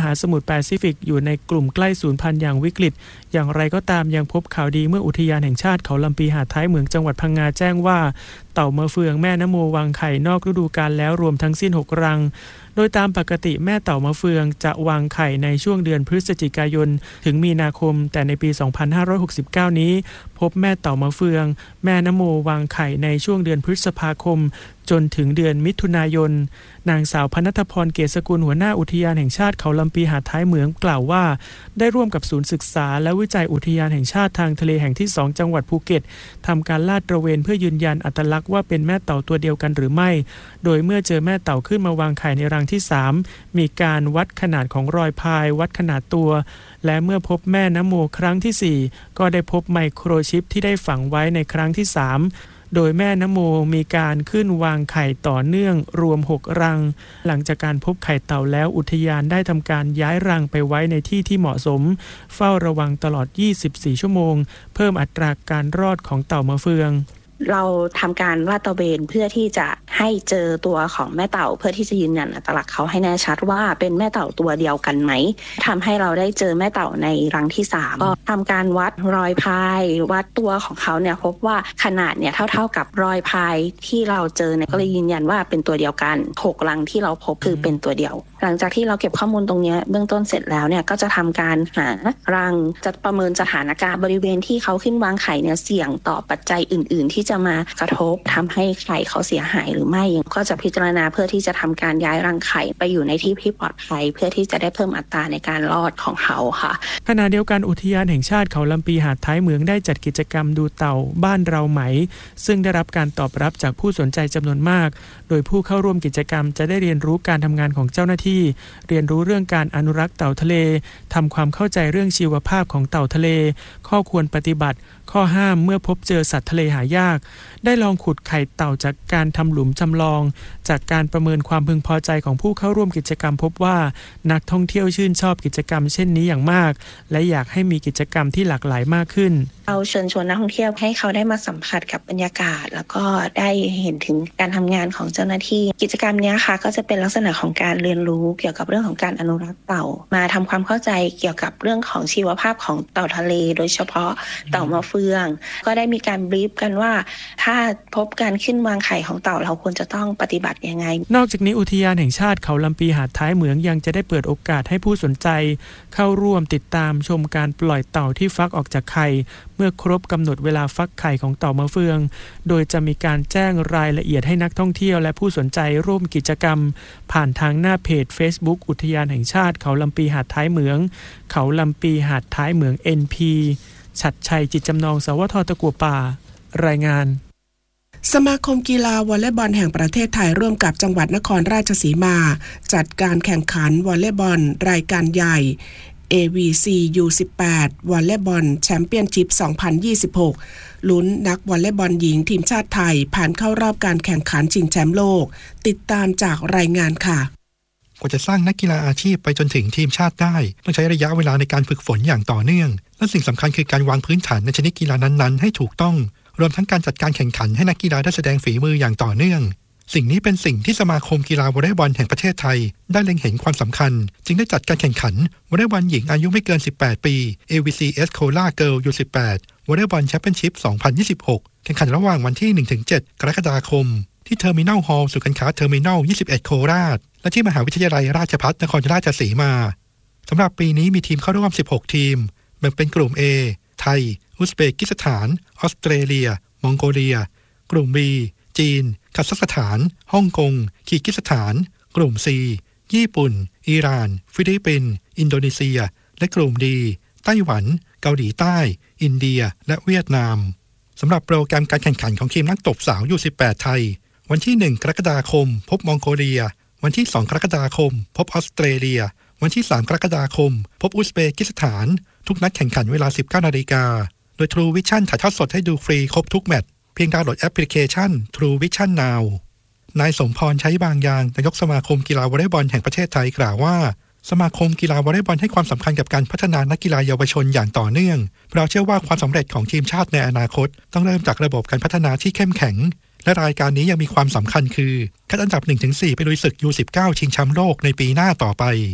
แปซิฟิกอยู่ในกลุ่มใกล้สูญพันธุ์อย่างวิกฤตอย่างไรก็ตามยังพบข่าวดีเมื่ออุทยานแห่งชาติเขาลำปีหาดท้ายเหมืองจังหวัดพังงาแจ้งว่าเต่ามะเฟืองแม่นโมวางไข่นอกฤดูกาลแล้วรวมทั้งสิ้นหกรังโดยตามปกติแม่เต่ามะเฟืองจะวางไข่ในช่วงเดือนพฤศจิกายนถึงมีนาคมแต่ในปี สองพันห้าร้อยหกสิบเก้า นี้พบแม่เต่ามะเฟืองแม่นโมวางไข่ในช่วงเดือนพฤษภาคมจนถึงเดือนมิถุนายนนางสาวพนัทพรเกษสกุลหัวหน้าอุทยานแห่งชาติเขาลำปีหาดท้ายเหมืองกล่าวว่าได้ร่วมกับศูนย์ศึกษาและวิจัยอุทยานแห่งชาติทางทะเลแห่งที่สองจังหวัดภูเก็ตทำการลาดตระเวนเพื่อยืนยันอัตลักษณ์ว่าเป็นแม่เต่าตัวเดียวกันหรือไม่โดยเมื่อเจอแม่เต่าขึ้นมาวางไข่ในรังที่สามมีการวัดขนาดของรอยพายวัดขนาดตัวและเมื่อพบแม่นโมครั้งที่สี่ก็ได้พบไมโครชิปที่ได้ฝังไว้ในครั้งที่สามโดยแม่นโมมีการขึ้นวางไข่ต่อเนื่องรวมหกรังหลังจากการพบไข่เต่าแล้วอุทยานได้ทำการย้ายรังไปไว้ในที่ที่เหมาะสมเฝ้าระวังตลอดยี่สิบสี่ชั่วโมงเพิ่มอัตราการรอดของเต่ามะเฟืองเราทำการลาดตระเวนเพื่อที่จะให้เจอตัวของแม่เต่าเพื่อที่จะยืนยันอัตลักษณ์เขาให้แน่ชัดว่าเป็นแม่เต่าตัวเดียวกันไหมทำให้เราได้เจอแม่เต่าในรังที่สามก็ทำการวัดรอยพายวัดตัวของเขาเนี่ยพบว่าขนาดเนี่ยเท่าๆกับรอยพายที่เราเจอเนี่ยก็เลยยืนยันว่าเป็นตัวเดียวกันหกรังที่เราพบคือเป็นตัวเดียวหลังจากที่เราเก็บข้อมูลตรงนี้เบื้องต้นเสร็จแล้วเนี่ยก็จะทำการหารังจะประเมินสถานการณ์บริเวณที่เขาขึ้นวางไข่เนี่ยเสี่ยงต่อปัจจัยอื่นๆที่จะมากระทบทำให้ไข่เขาเสียหายหรือไม่ก็จะพิจารณาเพื่อที่จะทำการย้ายรังไข่ไปอยู่ในที่ที่ปลอดภัยเพื่อที่จะได้เพิ่มอัตราในการรอดของเขาค่ะขณะเดียวกันอุทยานแห่งชาติเขาลำปีหาดท้ายเหมืองได้จัดกิจกรรมดูเต่าบ้านเราไหมซึ่งได้รับการตอบรับจากผู้สนใจจำนวนมากโดยผู้เข้าร่วมกิจกรรมจะได้เรียนรู้การทำงานของเจ้าหน้าที่เรียนรู้เรื่องการอนุรักษ์เต่าทะเลทำความเข้าใจเรื่องชีวภาพของเต่าทะเลข้อควรปฏิบัติข้อห้ามเมื่อพบเจอสัตว์ทะเลหายากได้ลองขุดไข่เต่าจากการทำหลุมจำลองจากการประเมินความพึงพอใจของผู้เข้าร่วมกิจกรรมพบว่านักท่องเที่ยวชื่นชอบกิจกรรมเช่นนี้อย่างมากและอยากให้มีกิจกรรมที่หลากหลายมากขึ้นเราเชิญชวนนักท่องเที่ยวให้เขาได้มาสัมผัสกับบรรยากาศแล้วก็ได้เห็นถึงการทำงานของเจ้าหน้าที่กิจกรรมนี้ค่ะก็จะเป็นลักษณะของการเรียนรู้เกี่ยวกับเรื่องของการอนุรักษ์เต่ามาทำความเข้าใจเกี่ยวกับเรื่องของชีวภาพของเต่าทะเลโดยเฉพาะเต่ามะเฟืองก็ได้มีการบรีฟกันว่าถ้าพบการขึ้นวางไข่ของเต่าเราควรจะต้องปฏิบัติยังไงนอกจากนี้อุทยานแห่งชาติเขาลำปีหาดท้ายเหมืองยังจะได้เปิดโอกาสให้ผู้สนใจเข้าร่วมติดตามชมการปล่อยเต่าที่ฟักออกจากไข่เมื่อครบกำหนดเวลาฟักไข่ของเต่ามะเฟืองโดยจะมีการแจ้งรายละเอียดให้นักท่องเที่ยวและผู้สนใจร่วมกิจกรรมผ่านทางหน้าเพจ Facebook อุทยานแห่งชาติเขาลำปีหาดท้ายเหมืองเขาลำปีหาดท้ายเหมือง เอ็น พี ฉัตรชัยจิตจำนองสวทตะกั่วป่ารายงานสมาคมกีฬาวอลเลย์บอลแห่งประเทศไทยร่วมกับจังหวัดนครราชสีมาจัดการแข่งขันวอลเลย์บอลรายการใหญ่ เอ วี ซี ยู สิบแปด วอลเลย์บอลแชมเปี้ยนชิพ สองพันยี่สิบหก ลุ้นนักวอลเลย์บอลหญิงทีมชาติไทยผ่านเข้ารอบการแข่งขันชิงแชมป์โลกติดตามจากรายงานค่ะกว่าจะสร้างนักกีฬาอาชีพไปจนถึงทีมชาติได้ต้องใช้ระยะเวลาในการฝึกฝนอย่างต่อเนื่องและสิ่งสำคัญคือการวางพื้นฐานในชนิดกีฬานั้นๆให้ถูกต้องรวมทั้งการจัดการแข่งขันให้นักกีฬาได้แสดงฝีมืออย่างต่อเนื่องสิ่งนี้เป็นสิ่งที่สมาคมกีฬาวอลเลย์บอลแห่งประเทศไทยได้เล็งเห็นความสำคัญจึงได้จัดการแข่งขันวอลเลย์บอลหญิงอายุไม่เกินสิบแปดปี เอ วี ซี เอส Cola Girl ยู สิบแปด วอลเลย์บอลแชมเปี้ยนชิพ สองพันยี่สิบหก แข่งขันระหว่างวันที่ หนึ่งถึงเจ็ด กรกฎาคมที่เทอร์มินัลฮอลล์ศูนย์การค้าเทอร์มินัลยี่สิบเอ็ดโคราชและที่มหาวิทยาลัยราชภัฏนครราชสีมาสำหรับปีนี้มีทีมเข้าร่วมสิบหกทีมแบ่งเป็นกลุ่ม A ไทยอุซเบกิสถานออสเตรเลียมองโกเลียกลุ่ม B จีนคัซัคสถานฮ่องกงคีร์กิสถานกลุ่ม C ญี่ปุ่นอิหร่านฟิลิปปินส์อินโดนีเซียและกลุ่ม D ไต้หวันเกาหลีใต้อินเดียและเวียดนามสำหรับโปรแกรมการแข่งขันของทีมนักตบสาว ยู สิบแปด ไทยวันที่หนึ่งกรกฎาคมพบมองโกเลียวันที่สองกรกฎาคมพบออสเตรเลียวันที่สามกรกฎาคมพบอุซเบกิสถานทุกนัดแข่งขันเวลา สิบเก้านาฬิกาโดย True Vision ถ่ายทอดสดให้ดูฟรีครบทุกแมตช์เพียงดาวน์โหลดแอปพลิเคชัน True Vision Now นายสมพรใช้บางยางนายกสมาคมกีฬาวอลเลย์บอลแห่งประเทศไทยกล่าวว่าสมาคมกีฬาวอลเลย์บอลให้ความสำคัญกับการพัฒนานักกีฬาเยาวชนอย่างต่อเนื่องเราเชื่อว่าความสำเร็จของทีมชาติในอนาคตต้องเริ่มจากระบบการพัฒนาที่เข้มแข็งและรายการนี้ยังมีความสำคัญคือคัดอันดับ หนึ่งถึงสี่ ไปลุยศึก ยู สิบเก้า ชิงแชมป์โลกในปีหน้าต่อไป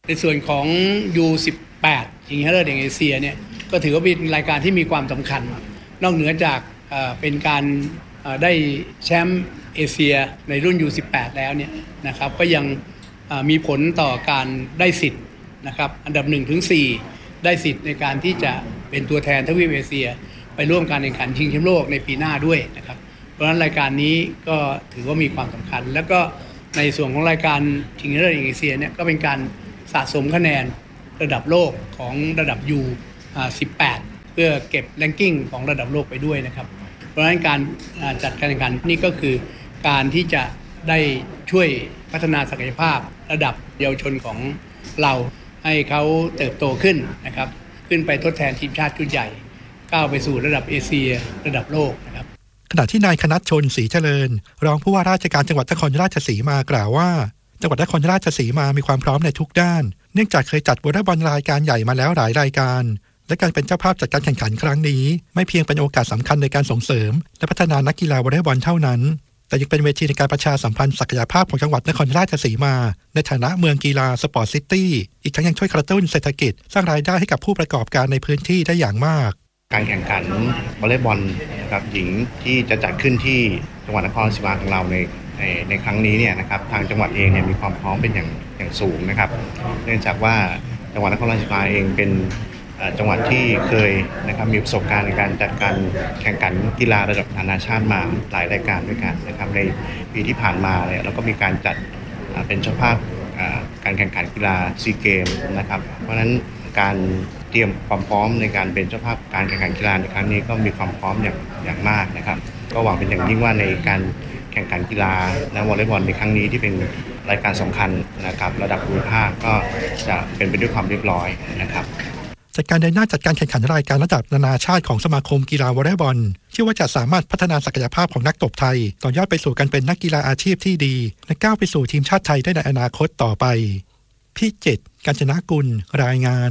ในส่วนของ ยู สิบแปด ชิงชนะเลิศแห่งเอเชียเนี่ยก็ถือว่าเป็นรายการที่มีความสำคัญนอกเหนือจากเป็นการได้แชมป์เอเชียในรุ่น ยู สิบแปด แล้วเนี่ยนะครับก็ยังมีผลต่อการได้สิทธิ์นะครับอันดับหนึ่งถึงสี่ได้สิทธิ์ในการที่จะเป็นตัวแทนทวีปเอเชียไปร่วมการแข่งขันชิงแชมป์โลกในปีหน้าด้วยนะครับเพราะฉะนั้นรายการนี้ก็ถือว่ามีความสำคัญแล้วก็ในส่วนของรายการชิงชนะเลิศแห่งเอเชียเนี่ยก็เป็นการสะสมคะแนนระดับโลกของระดับ ยู สิบแปด เพื่อเก็บแรงกิ้งของระดับโลกไปด้วยนะครับเพราะฉะนั้นการจัดการแข่งขันนี่ก็คือการที่จะได้ช่วยพัฒนาศักยภาพระดับเยาวชนของเราให้เขาเติบโตขึ้นนะครับขึ้นไปทดแทนทีมชาติชุดใหญ่ก้าวไปสู่ระดับเอเชียระดับโลกนะครับขณะที่นายคณัฐชนศรีเจริญรองผู้ว่าราชการจังหวัดนครราชสีมากล่าวว่าจังหวัดนครราชสีมามีความพร้อมในทุกด้านเนื่องจากเคยจัดวอลเลย์บอลรายการใหญ่มาแล้วหลายรายการและการเป็นเจ้าภาพจัดการแข่งขันครั้งนี้ไม่เพียงเป็นโอกาสสำคัญในการส่งเสริมและพัฒนานักกีฬาวอลเลย์บอลเท่านั้นแต่ยังเป็นเวทีในการประชาสัมพันธ์ศักยภาพของจังหวัดนครราชสีมาในฐานะเมืองกีฬาสปอร์ตซิตี้อีกทั้งยังช่วยกระตุ้นเศรษฐกิจสร้างรายได้ให้กับผู้ประกอบการในพื้นที่ได้อย่างมากการแข่งขันวอลเลย์บอลกับหญิงที่จะจัดขึ้นที่จังหวัดนครราชสีมาของเราในในในครั้งนี้เนี่ยนะครับทางจังหวัดเองเนี่ยมีความพร้อมเป็นอย่างอย่างสูงนะครับเนื่องจากว่าจังหวัดนครราชสีมาเองเป็นจังหวัดที่เคยนะครับมีประสบการณ์ในการจัดการแข่งขันกีฬาระดับนานาชาติมาหลายรายการด้วยกันนะครับในปีที่ผ่านมาเนี่ยเราก็มีการจัดเป็นเจ้าภาพการแข่งขันกีฬาซีเกมนะครับเพราะฉะนั้นการเตรียมความพร้อมในการเป็นเจ้าภาพการแข่งขันกีฬาในครั้งนี้ก็มีความพร้อมอย่างอย่างมากนะครับก็หวังเป็นอย่างยิ่งว่าในการแข่งขันกีฬาและวอลเลย์บอลในครั้งนี้ที่เป็นรายการสำคัญนะครับระดับภูมิภาคก็จะเป็นไปด้วยความเรียบร้อยนะครับจากการเดินหน้าจัดการแข่งขันรายการระดับนานาชาติของสมาคมกีฬาวอลเลย์บอลเชื่อว่าจะสามารถพัฒนาศักยภาพของนักตบไทยต่อยอดไปสู่การเป็นนักกีฬาอาชีพที่ดีและก้าวไปสู่ทีมชาติไทยได้ในอนาคตต่อไปพี่เจ็ดกาญจนกุลรายงาน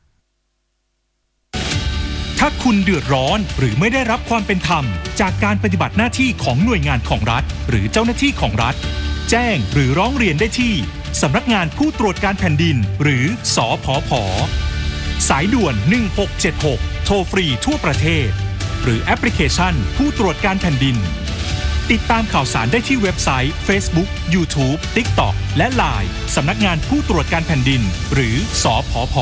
ถ้าคุณเดือดร้อนหรือไม่ได้รับความเป็นธรรมจากการปฏิบัติหน้าที่ของหน่วยงานของรัฐหรือเจ้าหน้าที่ของรัฐแจ้งหรือร้องเรียนได้ที่สำนักงานผู้ตรวจการแผ่นดินหรือสผผ.สายด่วนหนึ่งหกเจ็ดหกโทรฟรีทั่วประเทศหรือแอปพลิเคชันผู้ตรวจการแผ่นดินติดตามข่าวสารได้ที่เว็บไซต์ Facebook YouTube TikTok และ ไลน์ สำนักงานผู้ตรวจการแผ่นดินหรือสผผ.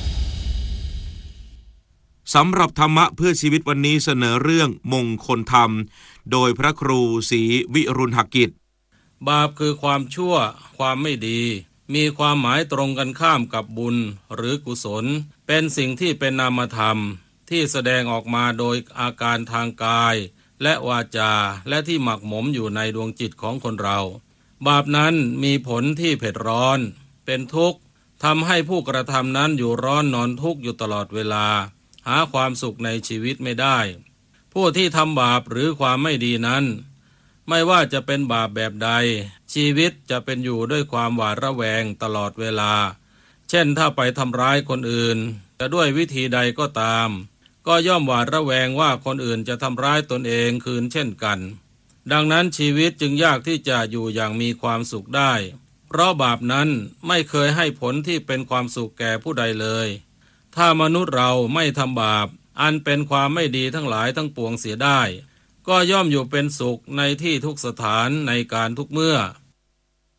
สำหรับธรรมะเพื่อชีวิตวันนี้เสนอเรื่องมงคลธรรมโดยพระครูศรีวิรุณหกิจบาปคือความชั่วความไม่ดีมีความหมายตรงกันข้ามกับบุญหรือกุศลเป็นสิ่งที่เป็นนามธรรมที่แสดงออกมาโดยอาการทางกายและวาจาและที่หมักหมมอยู่ในดวงจิตของคนเราบาปนั้นมีผลที่เผ็ดร้อนเป็นทุกข์ทำให้ผู้กระทำนั้นอยู่ร้อนนอนทุกข์อยู่ตลอดเวลาหาความสุขในชีวิตไม่ได้ผู้ที่ทำบาปหรือความไม่ดีนั้นไม่ว่าจะเป็นบาปแบบใดชีวิตจะเป็นอยู่ด้วยความหวาดระแวงตลอดเวลาเช่นถ้าไปทำร้ายคนอื่นจะด้วยวิธีใดก็ตามก็ย่อมหวาดระแวงว่าคนอื่นจะทำร้ายตนเองคืนเช่นกันดังนั้นชีวิตจึงยากที่จะอยู่อย่างมีความสุขได้เพราะบาปนั้นไม่เคยให้ผลที่เป็นความสุขแก่ผู้ใดเลยถ้ามนุษย์เราไม่ทำบาปอันเป็นความไม่ดีทั้งหลายทั้งปวงเสียได้ก็ย่อมอยู่เป็นสุขในที่ทุกสถานในการทุกเมื่อ